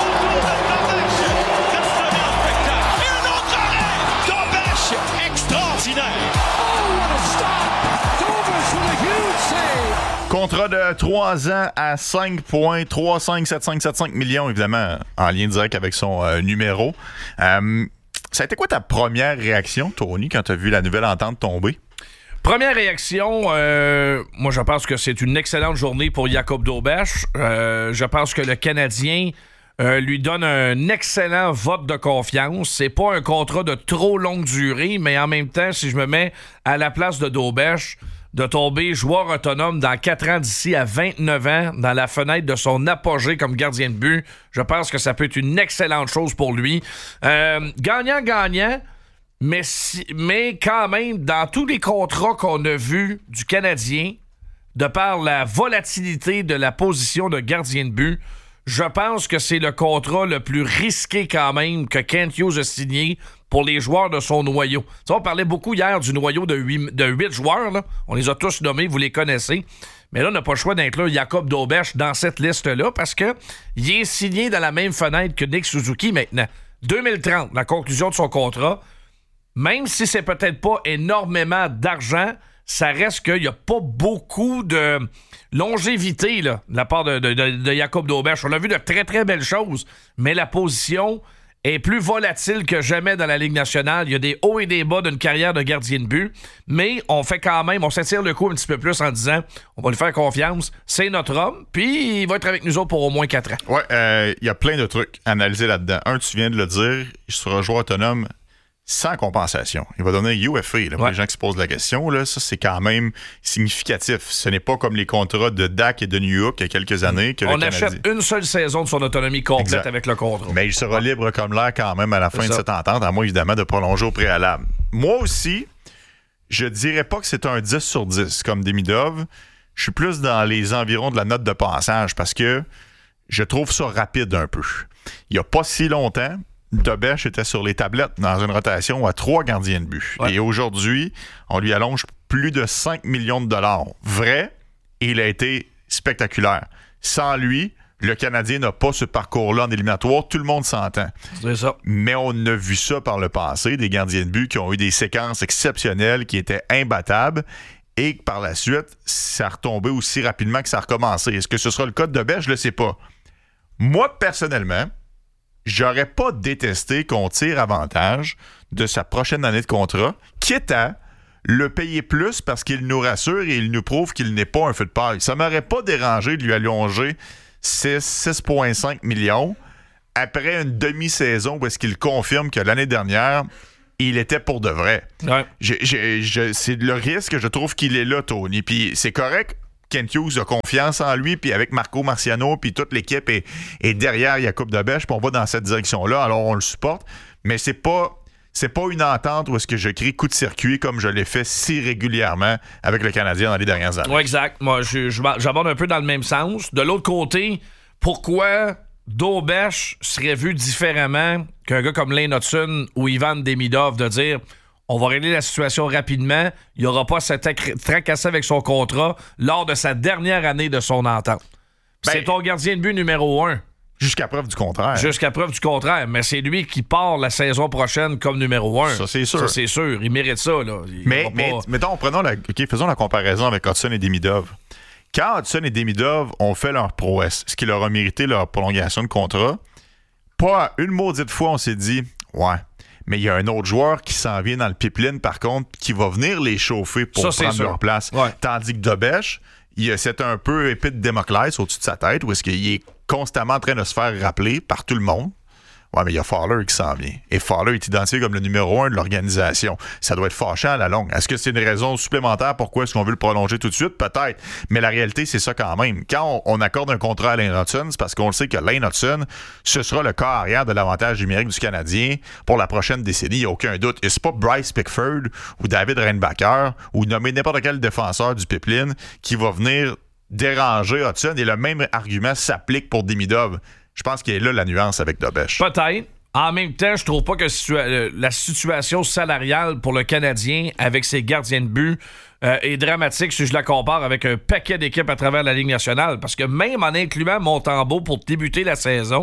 Un autre arrêt! Dobeš extraordinaire! Oh, what a stop! Dobeš with a huge save! Contrat de trois ans à cinq virgule trois cinq sept cinq sept cinq millions, évidemment, en lien direct avec son euh, numéro. Euh, ça a été quoi ta première réaction, Tony, quand tu as vu la nouvelle entente tomber? Première réaction, euh, moi je pense que c'est une excellente journée pour Jakub Dobeš. Euh, je pense que le Canadien euh, lui donne un excellent vote de confiance. C'est pas un contrat de trop longue durée, mais en même temps, si je me mets à la place de Dobeš, de tomber joueur autonome dans quatre ans d'ici à vingt-neuf ans, dans la fenêtre de son apogée comme gardien de but, je pense que ça peut être une excellente chose pour lui. Euh, gagnant-gagnant, mais, si, mais quand même, dans tous les contrats qu'on a vus du Canadien, de par la volatilité de la position de gardien de but, je pense que c'est le contrat le plus risqué quand même que Kent Hughes a signé pour les joueurs de son noyau. Ça, on parlait beaucoup hier du noyau de huit, de huit joueurs. Là. On les a tous nommés, vous les connaissez. Mais là, on n'a pas le choix d'inclure Jakub Dobeš dans cette liste-là parce qu'il est signé dans la même fenêtre que Nick Suzuki maintenant. deux mille trente, la conclusion de son contrat. Même si c'est peut-être pas énormément d'argent, ça reste qu'il n'y a pas beaucoup de longévité là, de la part de, de, de, de Jakub Dobeš. On a vu de très, très belles choses, mais la position est plus volatile que jamais dans la Ligue nationale. Il y a des hauts et des bas d'une carrière de gardien de but, mais on fait quand même, on s'attire le coup un petit peu plus en disant on va lui faire confiance, c'est notre homme, puis il va être avec nous autres pour au moins quatre ans. Ouais, il euh, y a plein de trucs à analyser là-dedans. Un, tu viens de le dire, il sera joueur autonome sans compensation. Il va donner U F A, là, pour ouais. les gens qui se posent la question. Là, ça, c'est quand même significatif. Ce n'est pas comme les contrats de Dak et de New York il y a quelques années. Que On le achète Canadien. une seule saison de son autonomie complète exact. Avec le contrat. Mais il sera libre comme l'air quand même à la fin de cette entente, à moins évidemment de prolonger au préalable. Moi aussi, je dirais pas que c'est un dix sur dix comme Demidov. Je suis plus dans les environs de la note de passage parce que je trouve ça rapide un peu. Il n'y a pas si longtemps, Dobeš était sur les tablettes dans une rotation à trois gardiens de but. Ouais. Et aujourd'hui, on lui allonge plus de cinq millions de dollars. Vrai, et il a été spectaculaire. Sans lui, le Canadien n'a pas ce parcours-là en éliminatoire. Tout le monde s'entend. C'est ça. Mais on a vu ça par le passé, des gardiens de but qui ont eu des séquences exceptionnelles, qui étaient imbattables, et que par la suite, ça a retombé aussi rapidement que ça a recommencé. Est-ce que ce sera le cas de Dobeš? Je ne le sais pas. Moi, personnellement, j'aurais pas détesté qu'on tire avantage de sa prochaine année de contrat, quitte à le payer plus parce qu'il nous rassure et il nous prouve qu'il n'est pas un feu de paille. Ça m'aurait pas dérangé de lui allonger six virgule cinq millions après une demi-saison où est-ce qu'il confirme que l'année dernière, il était pour de vrai. Ouais. J'ai, j'ai, j'ai, c'est le risque, je trouve qu'il est là, Tony. Puis c'est correct, Kent Hughes a confiance en lui, puis avec Marco Marciano, puis toute l'équipe est, est derrière Jakub Dobeš, puis on va dans cette direction-là, alors on le supporte. Mais c'est pas... C'est pas une entente où est-ce que je crie coup de circuit comme je l'ai fait si régulièrement avec le Canadien dans les dernières années. Oui, exact. Moi, je, je, j'aborde un peu dans le même sens. De l'autre côté, pourquoi Dobeš serait vu différemment qu'un gars comme Lane Hutson ou Ivan Demidov de dire on va régler la situation rapidement, il n'y aura pas cette tracassé avec son contrat lors de sa dernière année de son entente. Ben, c'est ton gardien de but numéro un. Jusqu'à preuve du contraire. Jusqu'à preuve du contraire. Mais c'est lui qui part la saison prochaine comme numéro un. Ça, c'est sûr. Ça, c'est sûr. Il mérite ça. Là. Il mais, mais pas... mettons, prenons la, okay, faisons la comparaison avec Hudson et Demidov. Quand Hudson et Demidov ont fait leur prouesse, ce qui leur a mérité leur prolongation de contrat, pas une maudite fois on s'est dit « Ouais, mais il y a un autre joueur qui s'en vient dans le pipeline, par contre, qui va venir les chauffer pour ça, prendre leur place. Ouais. » Tandis que Dobeš, c'est un peu épée de Damoclès au-dessus de sa tête, où est-ce qu'il est constamment en train de se faire rappeler par tout le monde. Ouais, mais il y a Fowler qui s'en vient. Et Fowler est identifié comme le numéro un de l'organisation. Ça doit être fâchant à la longue. Est-ce que c'est une raison supplémentaire pourquoi est-ce qu'on veut le prolonger tout de suite? Peut-être. Mais la réalité, c'est ça quand même. Quand on, on accorde un contrat à Lane Hutson, c'est parce qu'on le sait que Lane Hutson, ce sera le corps arrière de l'avantage numérique du Canadien pour la prochaine décennie. Il n'y a aucun doute. Et c'est pas Bryce Pickford ou David Reinbacher ou nommer n'importe quel défenseur du pipeline qui va venir déranger Hudson. Et le même argument s'applique pour Demidov. Je pense qu'il est là la nuance avec Dobeš. Peut-être. En même temps, je trouve pas que situa- la situation salariale pour le Canadien avec ses gardiens de but euh, est dramatique si je la compare avec un paquet d'équipes à travers la Ligue nationale. Parce que même en incluant Montembeault pour débuter la saison,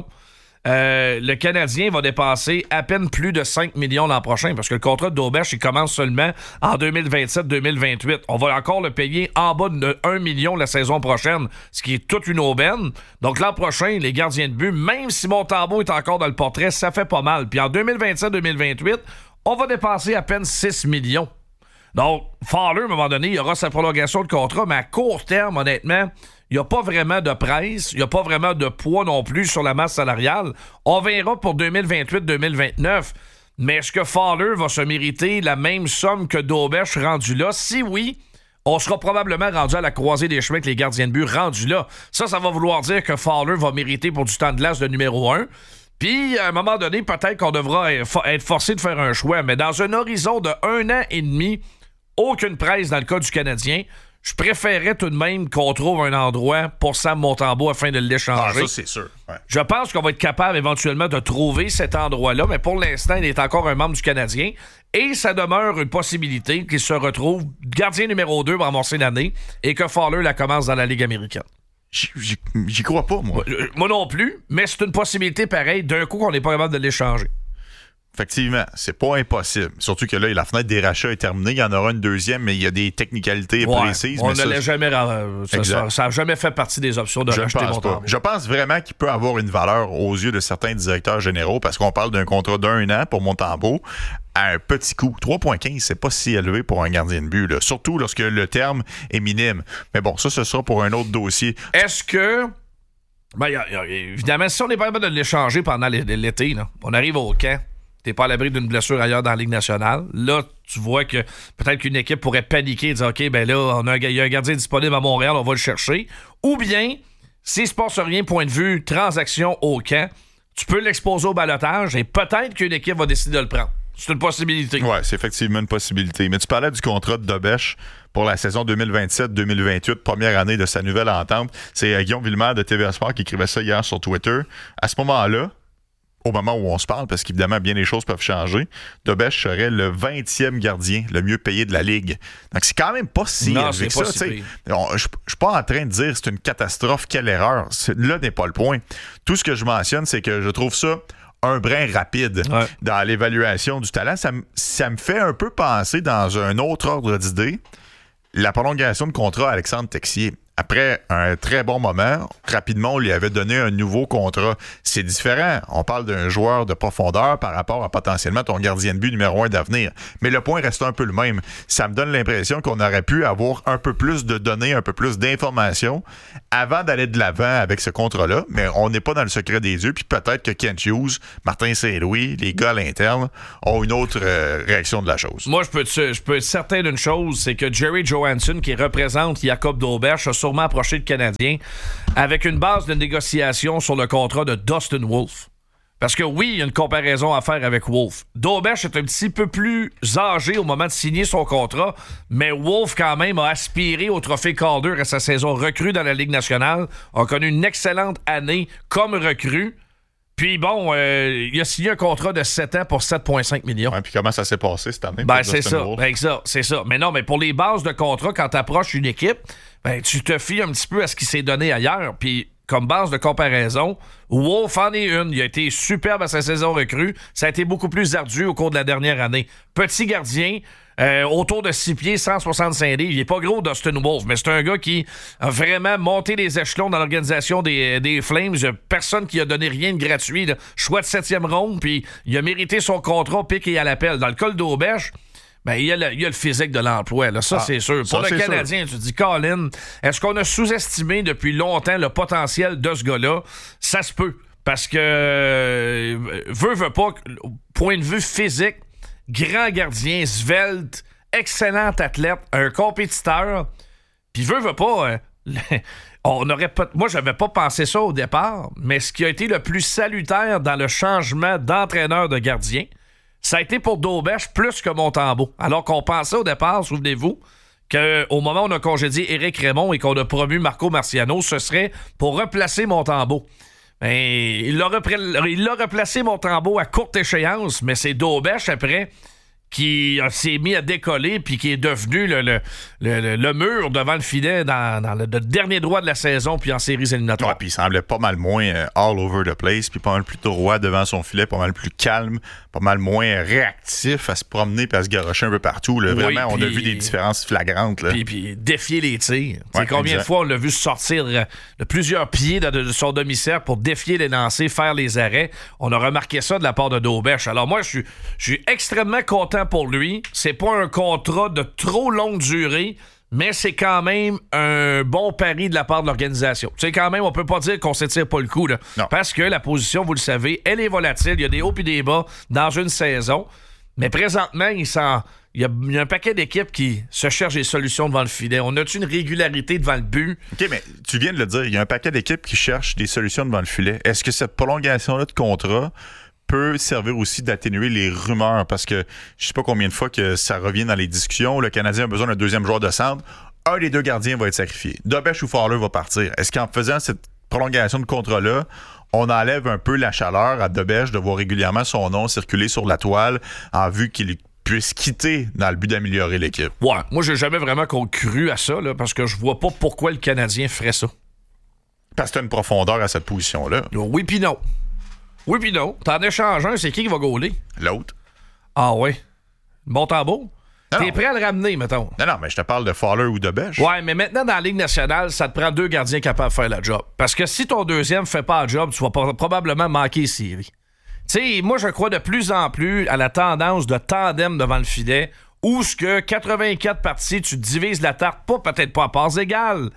euh, le Canadien va dépenser à peine plus de cinq millions l'an prochain parce que le contrat de Dobeš, il commence seulement en deux mille vingt-sept deux mille vingt-huit. On va encore le payer en bas de un million la saison prochaine, ce qui est toute une aubaine. Donc l'an prochain, les gardiens de but, même si Montembeault est encore dans le portrait, ça fait pas mal. Puis en deux mille vingt-sept deux mille vingt-huit, on va dépenser à peine six millions. Donc, Fowler, à un moment donné, il aura sa prolongation de contrat, mais à court terme, honnêtement, il n'y a pas vraiment de presse, il n'y a pas vraiment de poids non plus sur la masse salariale. On verra pour deux mille vingt-huit deux mille vingt-neuf, mais est-ce que Fowler va se mériter la même somme que Dobeš rendu là? Si oui, on sera probablement rendu à la croisée des chemins avec les gardiens de but rendus là. Ça, ça va vouloir dire que Fowler va mériter pour du temps de glace de numéro un. Puis, à un moment donné, peut-être qu'on devra être forcé de faire un choix, mais dans un horizon de un an et demi, aucune presse dans le cas du Canadien. Je préférerais tout de même qu'on trouve un endroit pour Sam Montembeault afin de l'échanger. Ah, ça, c'est sûr. Ouais. Je pense qu'on va être capable éventuellement de trouver cet endroit-là, mais pour l'instant, il est encore un membre du Canadien et ça demeure une possibilité qu'il se retrouve gardien numéro deux pour amorcer l'année et que Fowler la commence dans la Ligue américaine. J'y, j'y, j'y crois pas, moi. moi. Moi non plus, mais c'est une possibilité pareille d'un coup qu'on n'est pas capable de l'échanger. Effectivement, c'est pas impossible. Surtout que là, la fenêtre des rachats est terminée. Il y en aura une deuxième, mais il y a des technicalités ouais, précises. On mais ne ça, l'a jamais... Ça n'a jamais fait partie des options de je racheter Montembeault. Je pense vraiment qu'il peut avoir une valeur aux yeux de certains directeurs généraux parce qu'on parle d'un contrat d'un an pour Montembeault à un petit coût. trois virgule quinze, c'est pas si élevé pour un gardien de but, là. Surtout lorsque le terme est minime. Mais bon, ça, ce sera pour un autre dossier. Est-ce que... Ben, y a, y a, évidemment, si on n'est pas capable de l'échanger pendant l'été, là, on arrive au camp. T'es pas à l'abri d'une blessure ailleurs dans la Ligue nationale. Là, tu vois que peut-être qu'une équipe pourrait paniquer et dire « OK, ben là, on a un, y a un gardien disponible à Montréal, on va le chercher. » Ou bien, s'il se passe rien, point de vue, transaction au camp, tu peux l'exposer au ballottage et peut-être qu'une équipe va décider de le prendre. C'est une possibilité. Oui, c'est effectivement une possibilité. Mais tu parlais du contrat de Dobeš pour la saison deux mille vingt-sept deux mille vingt-huit, première année de sa nouvelle entente. C'est Guillaume Villemère de T V A Sport qui écrivait ça hier sur Twitter. À ce moment-là, au moment où on se parle, parce qu'évidemment, bien les choses peuvent changer, Dobeš serait le vingtième gardien le mieux payé de la Ligue. Donc, c'est quand même pas si non, élevé que pas ça. Si je ne suis pas en train de dire que c'est une catastrophe, quelle erreur. C'est, là n'est pas le point. Tout ce que je mentionne, c'est que je trouve ça un brin rapide ouais. dans l'évaluation du talent. Ça, ça me fait un peu penser dans un autre ordre d'idée la prolongation de contrat à Alexandre Texier. après un très bon moment, rapidement, on lui avait donné un nouveau contrat. C'est différent. On parle d'un joueur de profondeur par rapport à potentiellement ton gardien de but numéro un d'avenir. Mais le point reste un peu le même. Ça me donne l'impression qu'on aurait pu avoir un peu plus de données, un peu plus d'informations avant d'aller de l'avant avec ce contrat-là. Mais on n'est pas dans le secret des yeux. Puis peut-être que Kent Hughes, Martin Saint-Louis, les gars à l'interne ont une autre euh, réaction de la chose. Moi, je peux, être, je peux être certain d'une chose, c'est que Jerry Johansson, qui représente Jacob Dauberge, a sûrement approché le Canadien avec une base de négociation sur le contrat de Dustin Wolf. Parce que oui, il y a une comparaison à faire avec Wolf. Dauberge est un petit peu plus âgé au moment de signer son contrat, mais Wolf, quand même, a aspiré au trophée Calder à sa saison recrue dans la Ligue nationale, a connu une excellente année comme recrue. Puis bon, euh, il a signé un contrat de sept ans pour sept virgule cinq millions. Ouais, puis comment ça s'est passé cette année? Ben, c'est ça. Ben, ça. C'est ça. Mais non, mais pour les bases de contrat, quand tu approches une équipe, ben, tu te fies un petit peu à ce qui s'est donné ailleurs. Puis, comme base de comparaison, Wolf en est une. Il a été superbe à sa saison recrue. Ça a été beaucoup plus ardu au cours de la dernière année. Petit gardien, euh, autour de six pieds, cent soixante-cinq livres. Il est pas gros, Dustin Wolf, mais c'est un gars qui a vraiment monté les échelons dans l'organisation des, des Flames. Personne qui a donné rien de gratuit. Là. Choix de septième ronde, puis il a mérité son contrat au pic et à l'appel. Dans le cas d'Auberge, ben, il y a le, il y a le physique de l'emploi, là. Ça, ah, c'est sûr. Pour ça, le Canadien, sûr. Tu dis, Colin, est-ce qu'on a sous-estimé depuis longtemps le potentiel de ce gars-là? Ça se peut. Parce que, euh, veut, veut pas, point de vue physique, grand gardien, svelte, excellent athlète, un compétiteur, puis veut, veut pas... Euh, on aurait pas... Moi, j'avais pas pensé ça au départ, mais ce qui a été le plus salutaire dans le changement d'entraîneur de gardien, ça a été pour Dauberge plus que Montembeault. Alors qu'on pensait au départ, souvenez-vous, qu'au moment où on a congédié Éric Raymond et qu'on a promu Marco Marciano, ce serait pour replacer Montembeault. Ben, il l'a repla... il l'a replacé Montembeault à courte échéance, mais c'est Dauberge après qui s'est mis à décoller puis qui est devenu le, le, le, le mur devant le filet dans, dans le, le dernier droit de la saison puis en séries éliminatoires. Ouais, puis il semblait pas mal moins euh, all over the place puis pas mal plus droit devant son filet, pas mal plus calme, pas mal moins réactif à se promener puis à se garrocher un peu partout. Là. Vraiment, oui, on a vu des différences flagrantes. Là. Puis, puis défier les tirs. Ouais, combien exact. de fois on l'a vu sortir de plusieurs pieds de, de son demi-cercle pour défier les lancers, faire les arrêts. On a remarqué ça de la part de Dauberge. Alors moi, je suis, je suis extrêmement content pour lui. C'est pas un contrat de trop longue durée, mais c'est quand même un bon pari de la part de l'organisation. Tu sais, quand même, on peut pas dire qu'on s'étire pas le coup, là. Non. Parce que la position, vous le savez, elle est volatile. Il y a des hauts et des bas dans une saison. Mais présentement, il, s'en... il, y a... il y a un paquet d'équipes qui se cherchent des solutions devant le filet. On a-tu une régularité devant le but? OK, mais tu viens de le dire, il y a un paquet d'équipes qui cherchent des solutions devant le filet. Est-ce que cette prolongation-là de contrat peut servir aussi d'atténuer les rumeurs? Parce que je sais pas combien de fois que ça revient dans les discussions. Le Canadien a besoin d'un deuxième joueur de centre. Un des deux gardiens va être sacrifié. Dauberge ou Fowler va partir. Est-ce qu'en faisant cette prolongation de contrat-là, on enlève un peu la chaleur à Dauberge de voir régulièrement son nom circuler sur la toile en vue qu'il puisse quitter dans le but d'améliorer l'équipe? Ouais, moi j'ai jamais vraiment cru à ça, là, parce que je vois pas pourquoi le Canadien ferait ça. Parce que t'as une profondeur à cette position-là. Oui pis non. Oui pis non. T'en échanges un, c'est qui qui va gauler? L'autre. Ah ouais. Montembeault? T'es non. prêt à le ramener, mettons? Non, non, mais je te parle de Fowler ou de Dauberge. Ouais, mais maintenant, dans la Ligue nationale, ça te prend deux gardiens capables de faire la job. Parce que si ton deuxième fait pas la job, tu vas probablement manquer les séries. Tu sais, moi, je crois de plus en plus à la tendance de tandem devant le filet, où ce que quatre-vingt-quatre parties, tu divises la tarte, pas peut-être pas à parts égales,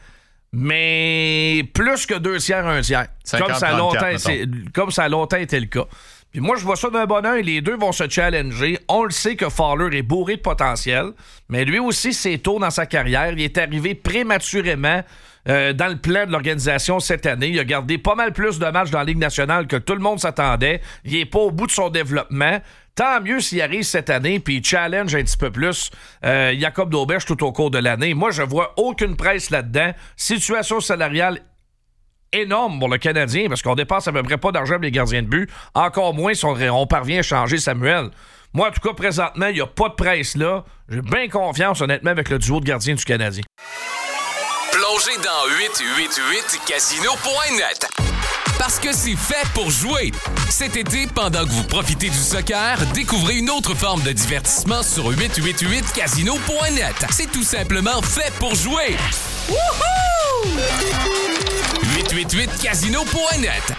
mais plus que deux tiers, un tiers. cinquante, comme, ça a longtemps, c'est, comme ça a longtemps été le cas. Puis moi, je vois ça d'un bon œil. Les deux vont se challenger. On le sait que Fowler est bourré de potentiel, mais lui aussi, c'est tôt dans sa carrière. Il est arrivé prématurément euh, dans le plan de l'organisation cette année. Il a gardé pas mal plus de matchs dans la Ligue nationale que tout le monde s'attendait. Il est pas au bout de son développement. Tant mieux s'il arrive cette année puis il challenge un petit peu plus euh, Jacob Dauberge tout au cours de l'année. Moi, je vois aucune presse là-dedans. Situation salariale énorme pour le Canadien parce qu'on dépasse à peu près pas d'argent pour les gardiens de but. Encore moins si on, on parvient à changer Samuel. Moi, en tout cas, présentement, il n'y a pas de presse là. J'ai bien confiance, honnêtement, avec le duo de gardiens du Canadien. Plongez dans huit huit huit casino point net. Parce que c'est fait pour jouer. Cet été, pendant que vous profitez du soccer, découvrez une autre forme de divertissement sur huit huit huit casino point net. C'est tout simplement fait pour jouer. huit huit huit casino point net.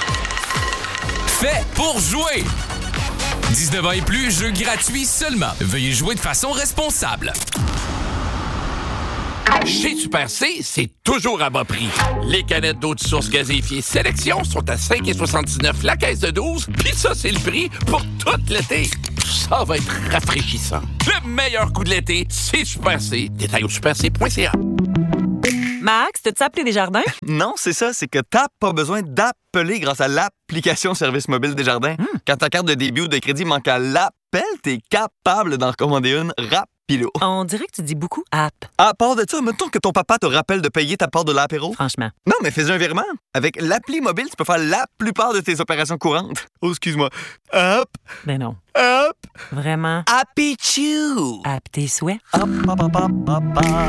Fait pour jouer. dix-neuf ans et plus, jeu gratuit seulement. Veuillez jouer de façon responsable. Chez Super C, c'est toujours à bas prix. Les canettes d'eau de source gazéifiée Sélection sont à cinq virgule soixante-dix-neuf la caisse de douze, puis ça, c'est le prix pour tout l'été. Ça va être rafraîchissant. Le meilleur coup de l'été, c'est Super C. Détail au super c point c a. Max, t'as-tu appelé Desjardins? Non, c'est ça, c'est que t'as pas besoin d'appeler grâce à l'application Service mobile Desjardins. Mm. Quand ta carte de débit ou de crédit manque à l'appel, t'es capable d'en commander une rapido. On dirait que tu dis beaucoup « app ». À part de ça, mettons que ton papa te rappelle de payer ta part de l'apéro. Franchement. Non, mais fais un virement. Avec l'appli mobile, tu peux faire la plupart de tes opérations courantes. Oh, excuse-moi. Hop. Ben non. Hop. Vraiment. Happy Chew. App tes souhaits. Hop, hop, hop, hop, hop,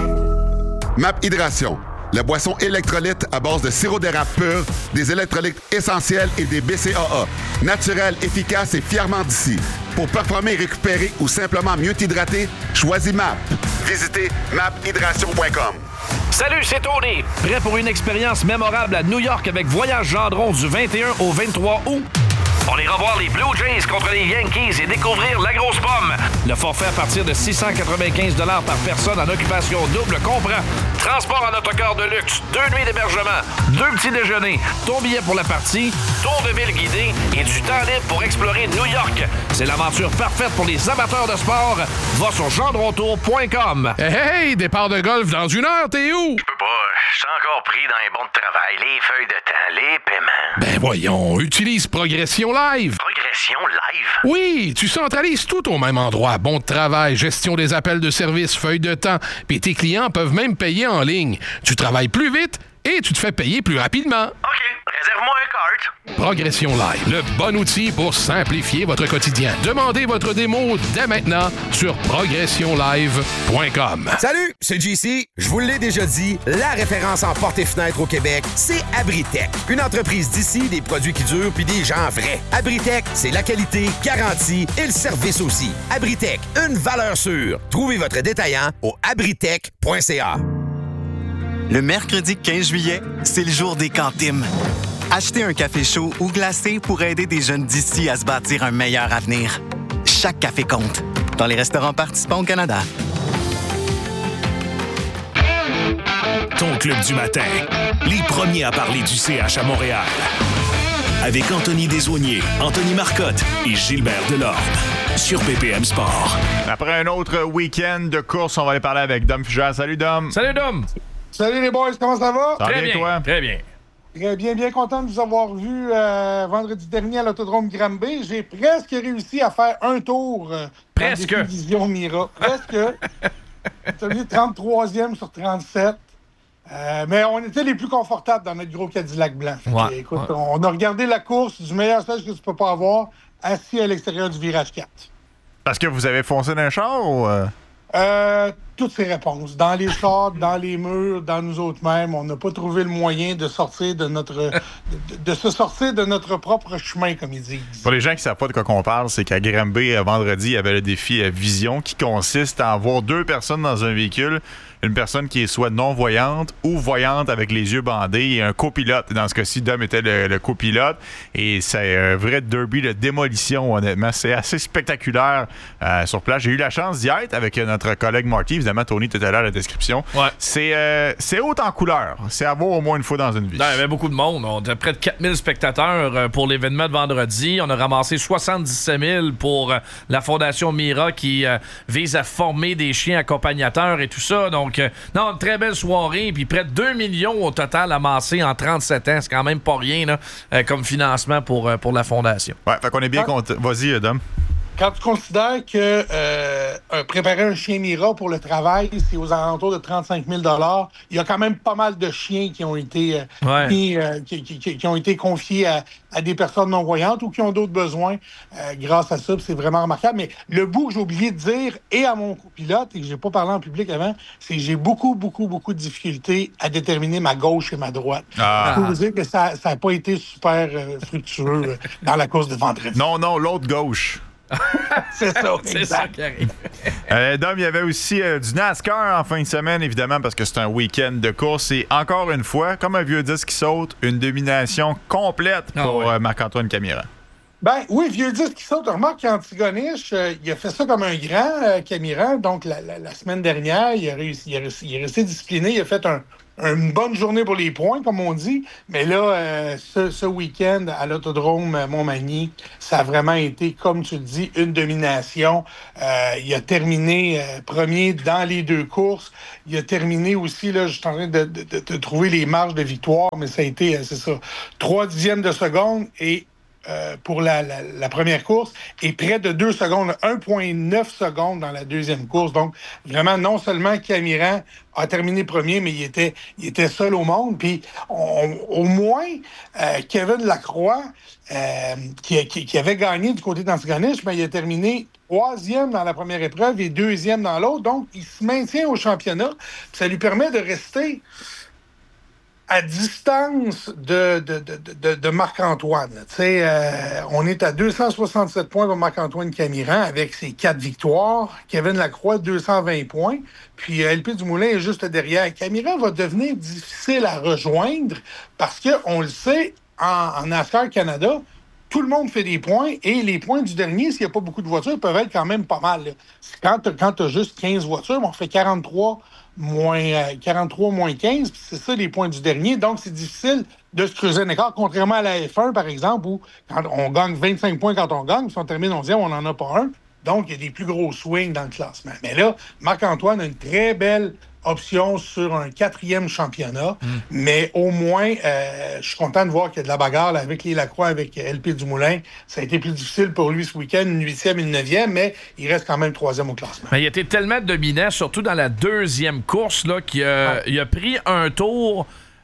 hop. M A P Hydration, la boisson électrolyte à base de sirop d'érable pur, des électrolytes essentiels et des B C A A. Naturel, efficace et fièrement d'ici. Pour performer, récupérer ou simplement mieux t'hydrater, choisis M A P. Visitez map hydration point com. Salut, c'est Tony. Prêt pour une expérience mémorable à New York avec Voyage Gendron du vingt et un au vingt-trois août? On ira voir les Blue Jays contre les Yankees et découvrir la grosse pomme. Le forfait à partir de six cent quatre-vingt-quinze dollars par personne en occupation double comprend transport en autocar de luxe, deux nuits d'hébergement, deux petits déjeuners, ton billet pour la partie, tour de ville guidé et du temps libre pour explorer New York. C'est l'aventure parfaite pour les amateurs de sport. Va sur gendrontour point com. Hey, hey, départ de golf dans une heure, t'es où? Je peux pas, je suis encore pris dans les bons de travail, les feuilles de temps, les paiements. Ben voyons, utilise Progression Live. Progression Live? Oui, tu centralises tout au même endroit. Bon de travail, gestion des appels de service, feuilles de temps, puis tes clients peuvent même payer en ligne. Tu travailles plus vite et tu te fais payer plus rapidement. OK, réserve-moi un cart. Progression Live, le bon outil pour simplifier votre quotidien. Demandez votre démo dès maintenant sur progression live point com. Salut, c'est J C. Je vous l'ai déjà dit, la référence en portes et fenêtres au Québec, c'est Abritech. Une entreprise d'ici, des produits qui durent puis des gens vrais. Abritech, c'est la qualité, garantie et le service aussi. Abritech, une valeur sûre. Trouvez votre détaillant au abritech point c a. Le mercredi quinze juillet, c'est le jour des cantines. Achetez un café chaud ou glacé pour aider des jeunes d'ici à se bâtir un meilleur avenir. Chaque café compte. Dans les restaurants participants au Canada. Ton club du matin. Les premiers à parler du C H à Montréal. Avec Anthony Desaulniers, Anthony Marcotte et Gilbert Delorme. Sur B P M Sport. Après un autre week-end de course, on va aller parler avec Dom Fugère. Salut Dom. Salut Dom. Salut les boys, comment ça va? Ça va Très bien, bien, toi? Très bien. Très bien, bien content de vous avoir vu euh, vendredi dernier à l'Autodrome Granby. J'ai presque réussi à faire un tour euh, presque. dans la division Mira. Presque. Celui trente-troisième sur trente-sept. Euh, mais on était les plus confortables dans notre gros Cadillac blanc. Fait ouais, que, écoute, ouais. On a regardé la course du meilleur stage que tu peux pas avoir, assis à l'extérieur du virage quatre. Parce que vous avez foncé dans un char ou... Euh... Euh, toutes ces réponses. Dans les chars, dans les murs, dans nous autres mêmes, on n'a pas trouvé le moyen de sortir de notre de, de se sortir de notre propre chemin, comme ils disent. Pour les gens qui ne savent pas de quoi qu'on parle, c'est qu'à Granby, vendredi, il y avait le défi Vision qui consiste à avoir deux personnes dans un véhicule. Une personne qui est soit non-voyante ou voyante avec les yeux bandés et un copilote. Dans ce cas-ci, Dom était le, le copilote. Et c'est un vrai derby de démolition, honnêtement. C'est assez spectaculaire euh, sur place. J'ai eu la chance d'y être avec notre collègue Marty. Évidemment, Tony était là à la description. Ouais. C'est, euh, c'est haut en couleur. C'est à voir au moins une fois dans une vie. Non, il y avait beaucoup de monde. On était près de quatre mille spectateurs pour l'événement de vendredi. On a ramassé soixante-dix-sept mille pour la Fondation Mira qui euh, vise à former des chiens accompagnateurs et tout ça. Donc, euh, non, une très belle soirée. Puis près de deux millions au total amassés en trente-sept ans. C'est quand même pas rien là, euh, comme financement pour, euh, pour la Fondation. Ouais, fait qu'on est bien content. Vas-y, Dom. Quand tu considères que euh, préparer un chien Mira pour le travail, c'est aux alentours de trente-cinq mille dollars, il y a quand même pas mal de chiens qui ont été, euh, ouais. qui, euh, qui, qui, qui ont été confiés à, à des personnes non-voyantes ou qui ont d'autres besoins euh, grâce à ça. C'est vraiment remarquable. Mais le bout que j'ai oublié de dire, et à mon copilote, et que j'ai pas parlé en public avant, c'est que j'ai beaucoup, beaucoup, beaucoup de difficultés à déterminer ma gauche et ma droite. Ah. Je peux vous dire que ça n'a pas été super euh, fructueux euh, dans la course de vendredi. Non, non, l'autre gauche. C'est ça, c'est ça qui arrive. euh, Dom, il y avait aussi euh, du NASCAR en fin de semaine, évidemment, parce que c'est un week-end de course. Et encore une fois, comme un vieux disque qui saute, une domination complète pour ah ouais. euh, Marc-Antoine Camiran. Ben oui, vieux disque qui saute. Remarque qu'Antigonish, euh, il a fait ça comme un grand euh, Camiran. Donc, la, la, la semaine dernière, il, a réussi, il, a réussi, il est resté discipliné. Il a fait un, une bonne journée pour les points, comme on dit. Mais là, euh, ce, ce week-end, à l'Autodrome Montmagny, ça a vraiment été, comme tu le dis, une domination. Euh, il a terminé euh, premier dans les deux courses. Il a terminé aussi, là, je suis en train de, de, de, de trouver les marges de victoire, mais ça a été, euh, c'est ça, trois dixièmes de seconde et Euh, pour la, la, la première course et près de deux secondes, un virgule neuf secondes dans la deuxième course. Donc, vraiment, non seulement Camiran a terminé premier, mais il était, il était seul au monde. Puis, on, au moins, euh, Kevin Lacroix, euh, qui, qui, qui avait gagné du côté d'Antigonish, mais il a terminé troisième dans la première épreuve et deuxième dans l'autre. Donc, il se maintient au championnat. Puis ça lui permet de rester à distance de, de, de, de, de Marc-Antoine. Tu sais, euh, on est à deux cent soixante-sept points pour Marc-Antoine Camiran avec ses quatre victoires. Kevin Lacroix, deux cent vingt points. Puis euh, L P Dumoulin est juste derrière. Camiran va devenir difficile à rejoindre parce qu'on le sait, en, en NASCAR Canada, tout le monde fait des points et les points du dernier, s'il n'y a pas beaucoup de voitures, peuvent être quand même pas mal. Là. Quand tu as juste quinze voitures, on fait quarante-trois moins euh, quarante-trois moins quinze, puis c'est ça les points du dernier. Donc, c'est difficile de se creuser un écart, contrairement à la F un, par exemple, où quand on gagne vingt-cinq points quand on gagne, si on termine onzième, on n'en a pas un. Donc, il y a des plus gros swings dans le classement. Mais là, Marc-Antoine a une très belle option sur un quatrième championnat, mm. mais au moins, euh, je suis content de voir qu'il y a de la bagarre là, avec les Lacroix, avec L P Dumoulin. Ça a été plus difficile pour lui ce week-end, une huitième, une neuvième, mais il reste quand même troisième au classement. Mais il a été tellement dominant, surtout dans la deuxième course, là, qu'il a, ah. il a pris un tour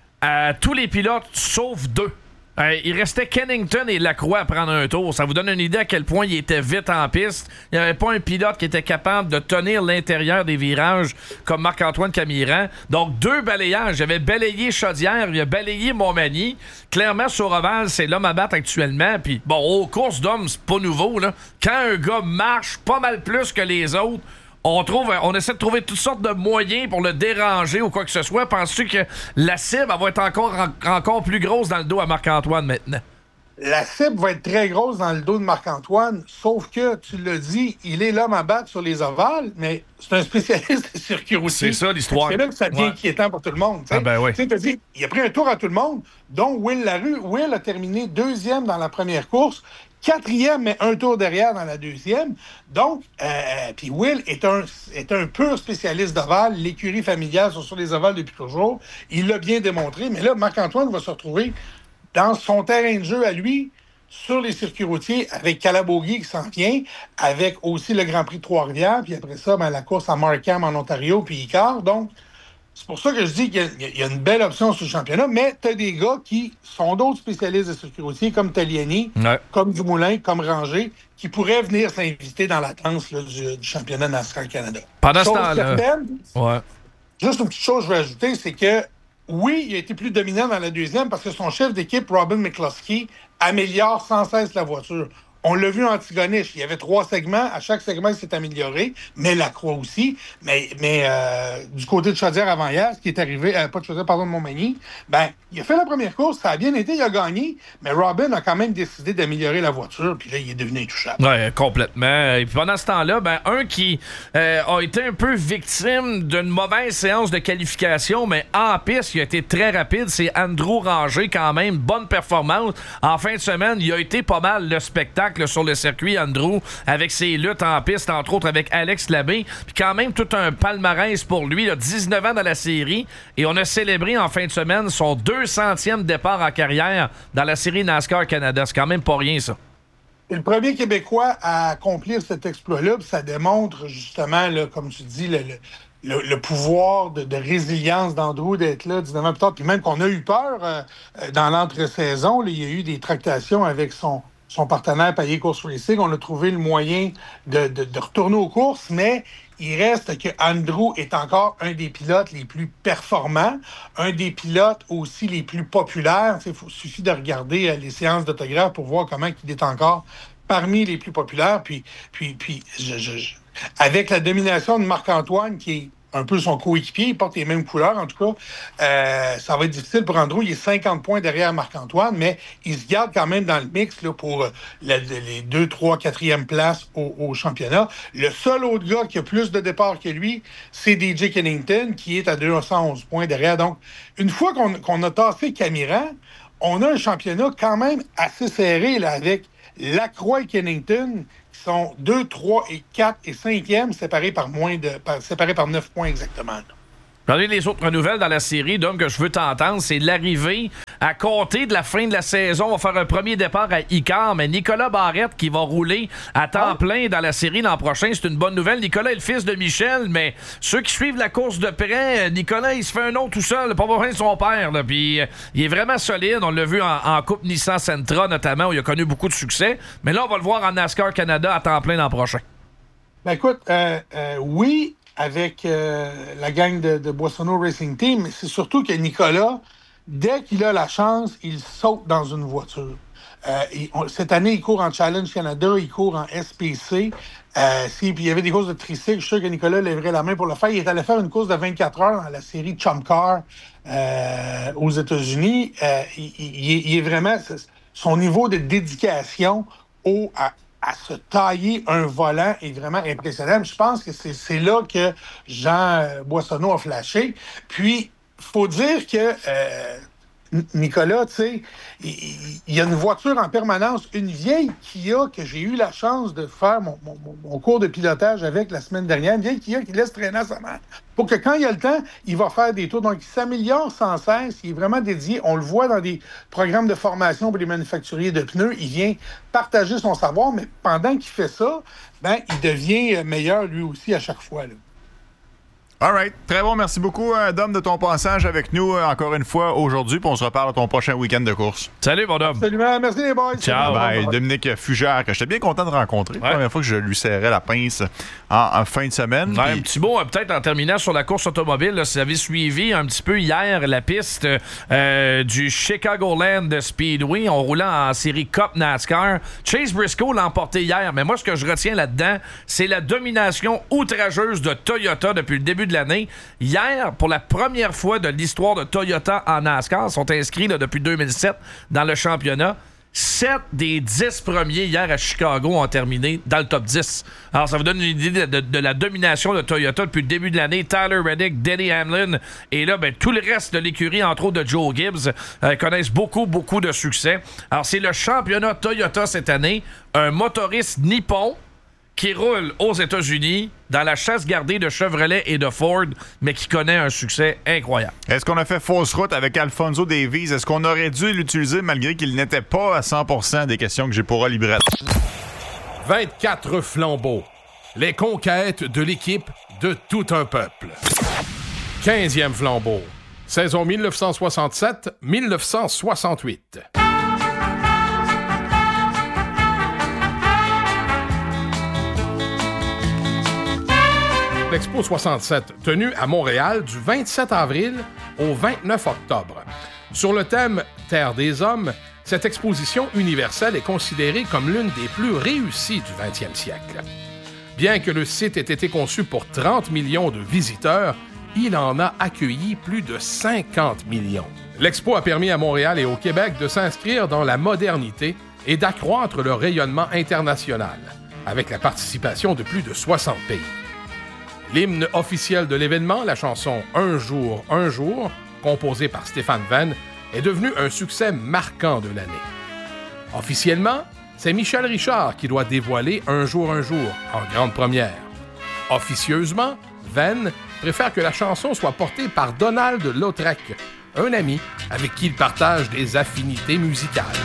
à tous les pilotes, sauf deux. Euh, il restait Kennington et Lacroix à prendre un tour. Ça vous donne une idée à quel point il était vite en piste. Il n'y avait pas un pilote qui était capable de tenir l'intérieur des virages comme Marc-Antoine Camiran. Donc, deux balayages. Il avait balayé Chaudière, il a balayé Montmagny. Clairement, Sauroval, c'est l'homme à battre actuellement. Puis, bon, aux courses d'hommes, c'est pas nouveau, là. Quand un gars marche pas mal plus que les autres, On, trouve, on essaie de trouver toutes sortes de moyens pour le déranger ou quoi que ce soit. Penses-tu que la cible elle va être encore, encore plus grosse dans le dos à Marc-Antoine maintenant? La cible va être très grosse dans le dos de Marc-Antoine, sauf que, tu l'as dit, il est l'homme à battre sur les ovales, mais c'est un spécialiste de circuit routier. C'est ça l'histoire. C'est là que ça devient ouais. inquiétant pour tout le monde. T'sais. Ah ben oui. Tu as dit, il a pris un tour à tout le monde, dont Will Larue. Will a terminé deuxième dans la première course, quatrième, mais un tour derrière dans la deuxième. Donc, euh, puis Will est un, est un pur spécialiste d'ovales. L'écurie familiale sont sur les ovales depuis toujours. Il l'a bien démontré. Mais là, Marc-Antoine va se retrouver dans son terrain de jeu à lui, sur les circuits routiers, avec Calabogie qui s'en vient, avec aussi le Grand Prix de Trois-Rivières, puis après ça, ben, la course à Markham en Ontario, puis Icar. Donc, c'est pour ça que je dis qu'il y a, il y a une belle option sur le championnat, mais tu as des gars qui sont d'autres spécialistes de circuits routiers, comme Taliani, ouais. comme Dumoulin, comme Ranger, qui pourraient venir s'inviter dans la danse là, du, du championnat NASCAR Canada. Pendant ce temps-là... Ouais. Juste une petite chose que je veux ajouter, c'est que oui, il a été plus dominant dans la deuxième parce que son chef d'équipe, Robin McCluskey, améliore sans cesse la voiture. On l'a vu en Antigonish. Il y avait trois segments. À chaque segment, il s'est amélioré. Mais Lacroix aussi. Mais, mais euh, du côté de Chaudière avant hier, ce qui est arrivé, euh, pas de Chaudière, pardon, de Montmagny, ben, il a fait la première course. Ça a bien été, il a gagné. Mais Robin a quand même décidé d'améliorer la voiture. Puis là, il est devenu intouchable. Oui, complètement. Et puis pendant ce temps-là, ben, un qui euh, a été un peu victime d'une mauvaise séance de qualification, mais en piste, il a été très rapide. C'est Andrew Ranger, quand même. Bonne performance. En fin de semaine, il a été pas mal le spectacle sur le circuit, Andrew, avec ses luttes en piste, entre autres avec Alex Labbé. Puis quand même, tout un palmarès pour lui, là, dix-neuf ans dans la série. Et on a célébré en fin de semaine son deux centième départ en carrière dans la série NASCAR Canada. C'est quand même pas rien, ça. Et le premier Québécois à accomplir cet exploit-là, ça démontre justement, là, comme tu dis, le, le, le, le pouvoir de, de résilience d'Andrew d'être là dix-neuf ans plus tard. Puis même qu'on a eu peur euh, dans l'entre-saison, là, il y a eu des tractations avec son... son partenaire Payet Course Racing. On a trouvé le moyen de, de, de retourner aux courses, mais il reste que Andrew est encore un des pilotes les plus performants, un des pilotes aussi les plus populaires. Il suffit de regarder les séances d'autographes pour voir comment il est encore parmi les plus populaires. Puis, puis, puis je, je, je, avec la domination de Marc-Antoine, qui est un peu son coéquipier, il porte les mêmes couleurs en tout cas, euh, ça va être difficile pour Andrew. Il est cinquante points derrière Marc-Antoine, mais il se garde quand même dans le mix là, pour la, les deux, trois, quatrième places au, au championnat. Le seul autre gars qui a plus de départs que lui, c'est D J Kennington, qui est à deux cent onze points derrière. Donc, une fois qu'on, qu'on a tassé Camiran, on a un championnat quand même assez serré là, avec Lacroix et Kennington, qui sont deux, trois et quatre et cinquième, séparés par moins de par, séparés par neuf points exactement. Là. Parmi les autres nouvelles dans la série, Dom, que je veux t'entendre, c'est l'arrivée à compter de la fin de la saison. On va faire un premier départ à Icare, mais Nicolas Barrette qui va rouler à temps oh. plein dans la série l'an prochain. C'est une bonne nouvelle. Nicolas est le fils de Michel, mais ceux qui suivent la course de près, Nicolas, il se fait un nom tout seul, pas besoin de son père. Là. Puis, euh, il est vraiment solide. On l'a vu en, en Coupe Nissan Sentra, notamment, où il a connu beaucoup de succès. Mais là, on va le voir en NASCAR Canada à temps plein l'an prochain. Ben écoute, euh, euh, oui... avec euh, la gang de, de Boissonneau Racing Team, mais c'est surtout que Nicolas, dès qu'il a la chance, il saute dans une voiture. Euh, il, on, cette année, il court en Challenge Canada, il court en S P C. Euh, si, puis il y avait des courses de tricycle, je suis sûr que Nicolas lèverait la main pour le faire. Il est allé faire une course de vingt-quatre heures dans la série Chum Car euh, aux États-Unis. Euh, il, il, il est vraiment... Son niveau de dédication au... À, à se tailler un volant est vraiment impressionnant. Je pense que c'est, c'est là que Jean Boissonneau a flashé. Puis, il faut dire que euh, Nicolas, tu sais, il, il y a une voiture en permanence, une vieille Kia que j'ai eu la chance de faire mon, mon, mon cours de pilotage avec la semaine dernière, une vieille Kia qui laisse traîner à sa mère. Pour que quand il a le temps, il va faire des tours. Donc, il s'améliore sans cesse. Il est vraiment dédié. On le voit dans des programmes de formation pour les manufacturiers de pneus. Il vient partager son savoir, mais pendant qu'il fait ça, ben, il devient meilleur lui aussi à chaque fois, là. All right. Très bon. Merci beaucoup, Dom, de ton passage avec nous encore une fois aujourd'hui. Puis on se reparle à ton prochain week-end de course. Salut, mon Dom. Absolument. Merci, les boys. Ciao. Bye. Dominique Fugère, que j'étais bien content de rencontrer. Ouais. La première fois que je lui serrais la pince en, en fin de semaine. Ouais, puis... Un petit mot, peut-être en terminant sur la course automobile. Là, si vous avez suivi un petit peu hier la piste euh, du Chicagoland Speedway. On roulait en série Cup NASCAR. Chase Briscoe l'a emporté hier. Mais moi, ce que je retiens là-dedans, c'est la domination outrageuse de Toyota depuis le début de l'année. Hier, pour la première fois de l'histoire de Toyota en NASCAR, sont inscrits là, depuis deux mille sept dans le championnat. sept des dix premiers hier à Chicago ont terminé dans le top dix. Alors, ça vous donne une idée de, de, de la domination de Toyota depuis le début de l'année. Tyler Reddick, Denny Hamlin, et là, ben, tout le reste de l'écurie, entre autres de Joe Gibbs, euh, connaissent beaucoup, beaucoup de succès. Alors, c'est le championnat Toyota cette année. Un motoriste nippon qui roule aux États-Unis dans la chasse gardée de Chevrolet et de Ford, mais qui connaît un succès incroyable. Est-ce qu'on a fait fausse route avec Alfonso Davies? Est-ce qu'on aurait dû l'utiliser malgré qu'il n'était pas à cent pour cent des questions que j'ai pour Librette? vingt-quatre flambeaux. Les conquêtes de l'équipe de tout un peuple. quinzième flambeau. Saison dix-neuf cent soixante-sept dix-neuf cent soixante-huit. L'Expo soixante-sept, tenue à Montréal du vingt-sept avril au vingt-neuf octobre. Sur le thème « Terre des hommes », cette exposition universelle est considérée comme l'une des plus réussies du vingtième siècle. Bien que le site ait été conçu pour trente millions de visiteurs, il en a accueilli plus de cinquante millions. L'Expo a permis à Montréal et au Québec de s'inscrire dans la modernité et d'accroître leur rayonnement international, avec la participation de plus de soixante pays. L'hymne officiel de l'événement, la chanson « Un jour, un jour », composée par Stéphane Venn, est devenu un succès marquant de l'année. Officiellement, c'est Michel Richard qui doit dévoiler « Un jour, un jour » en grande première. Officieusement, Venn préfère que la chanson soit portée par Donald Lautrec, un ami avec qui il partage des affinités musicales.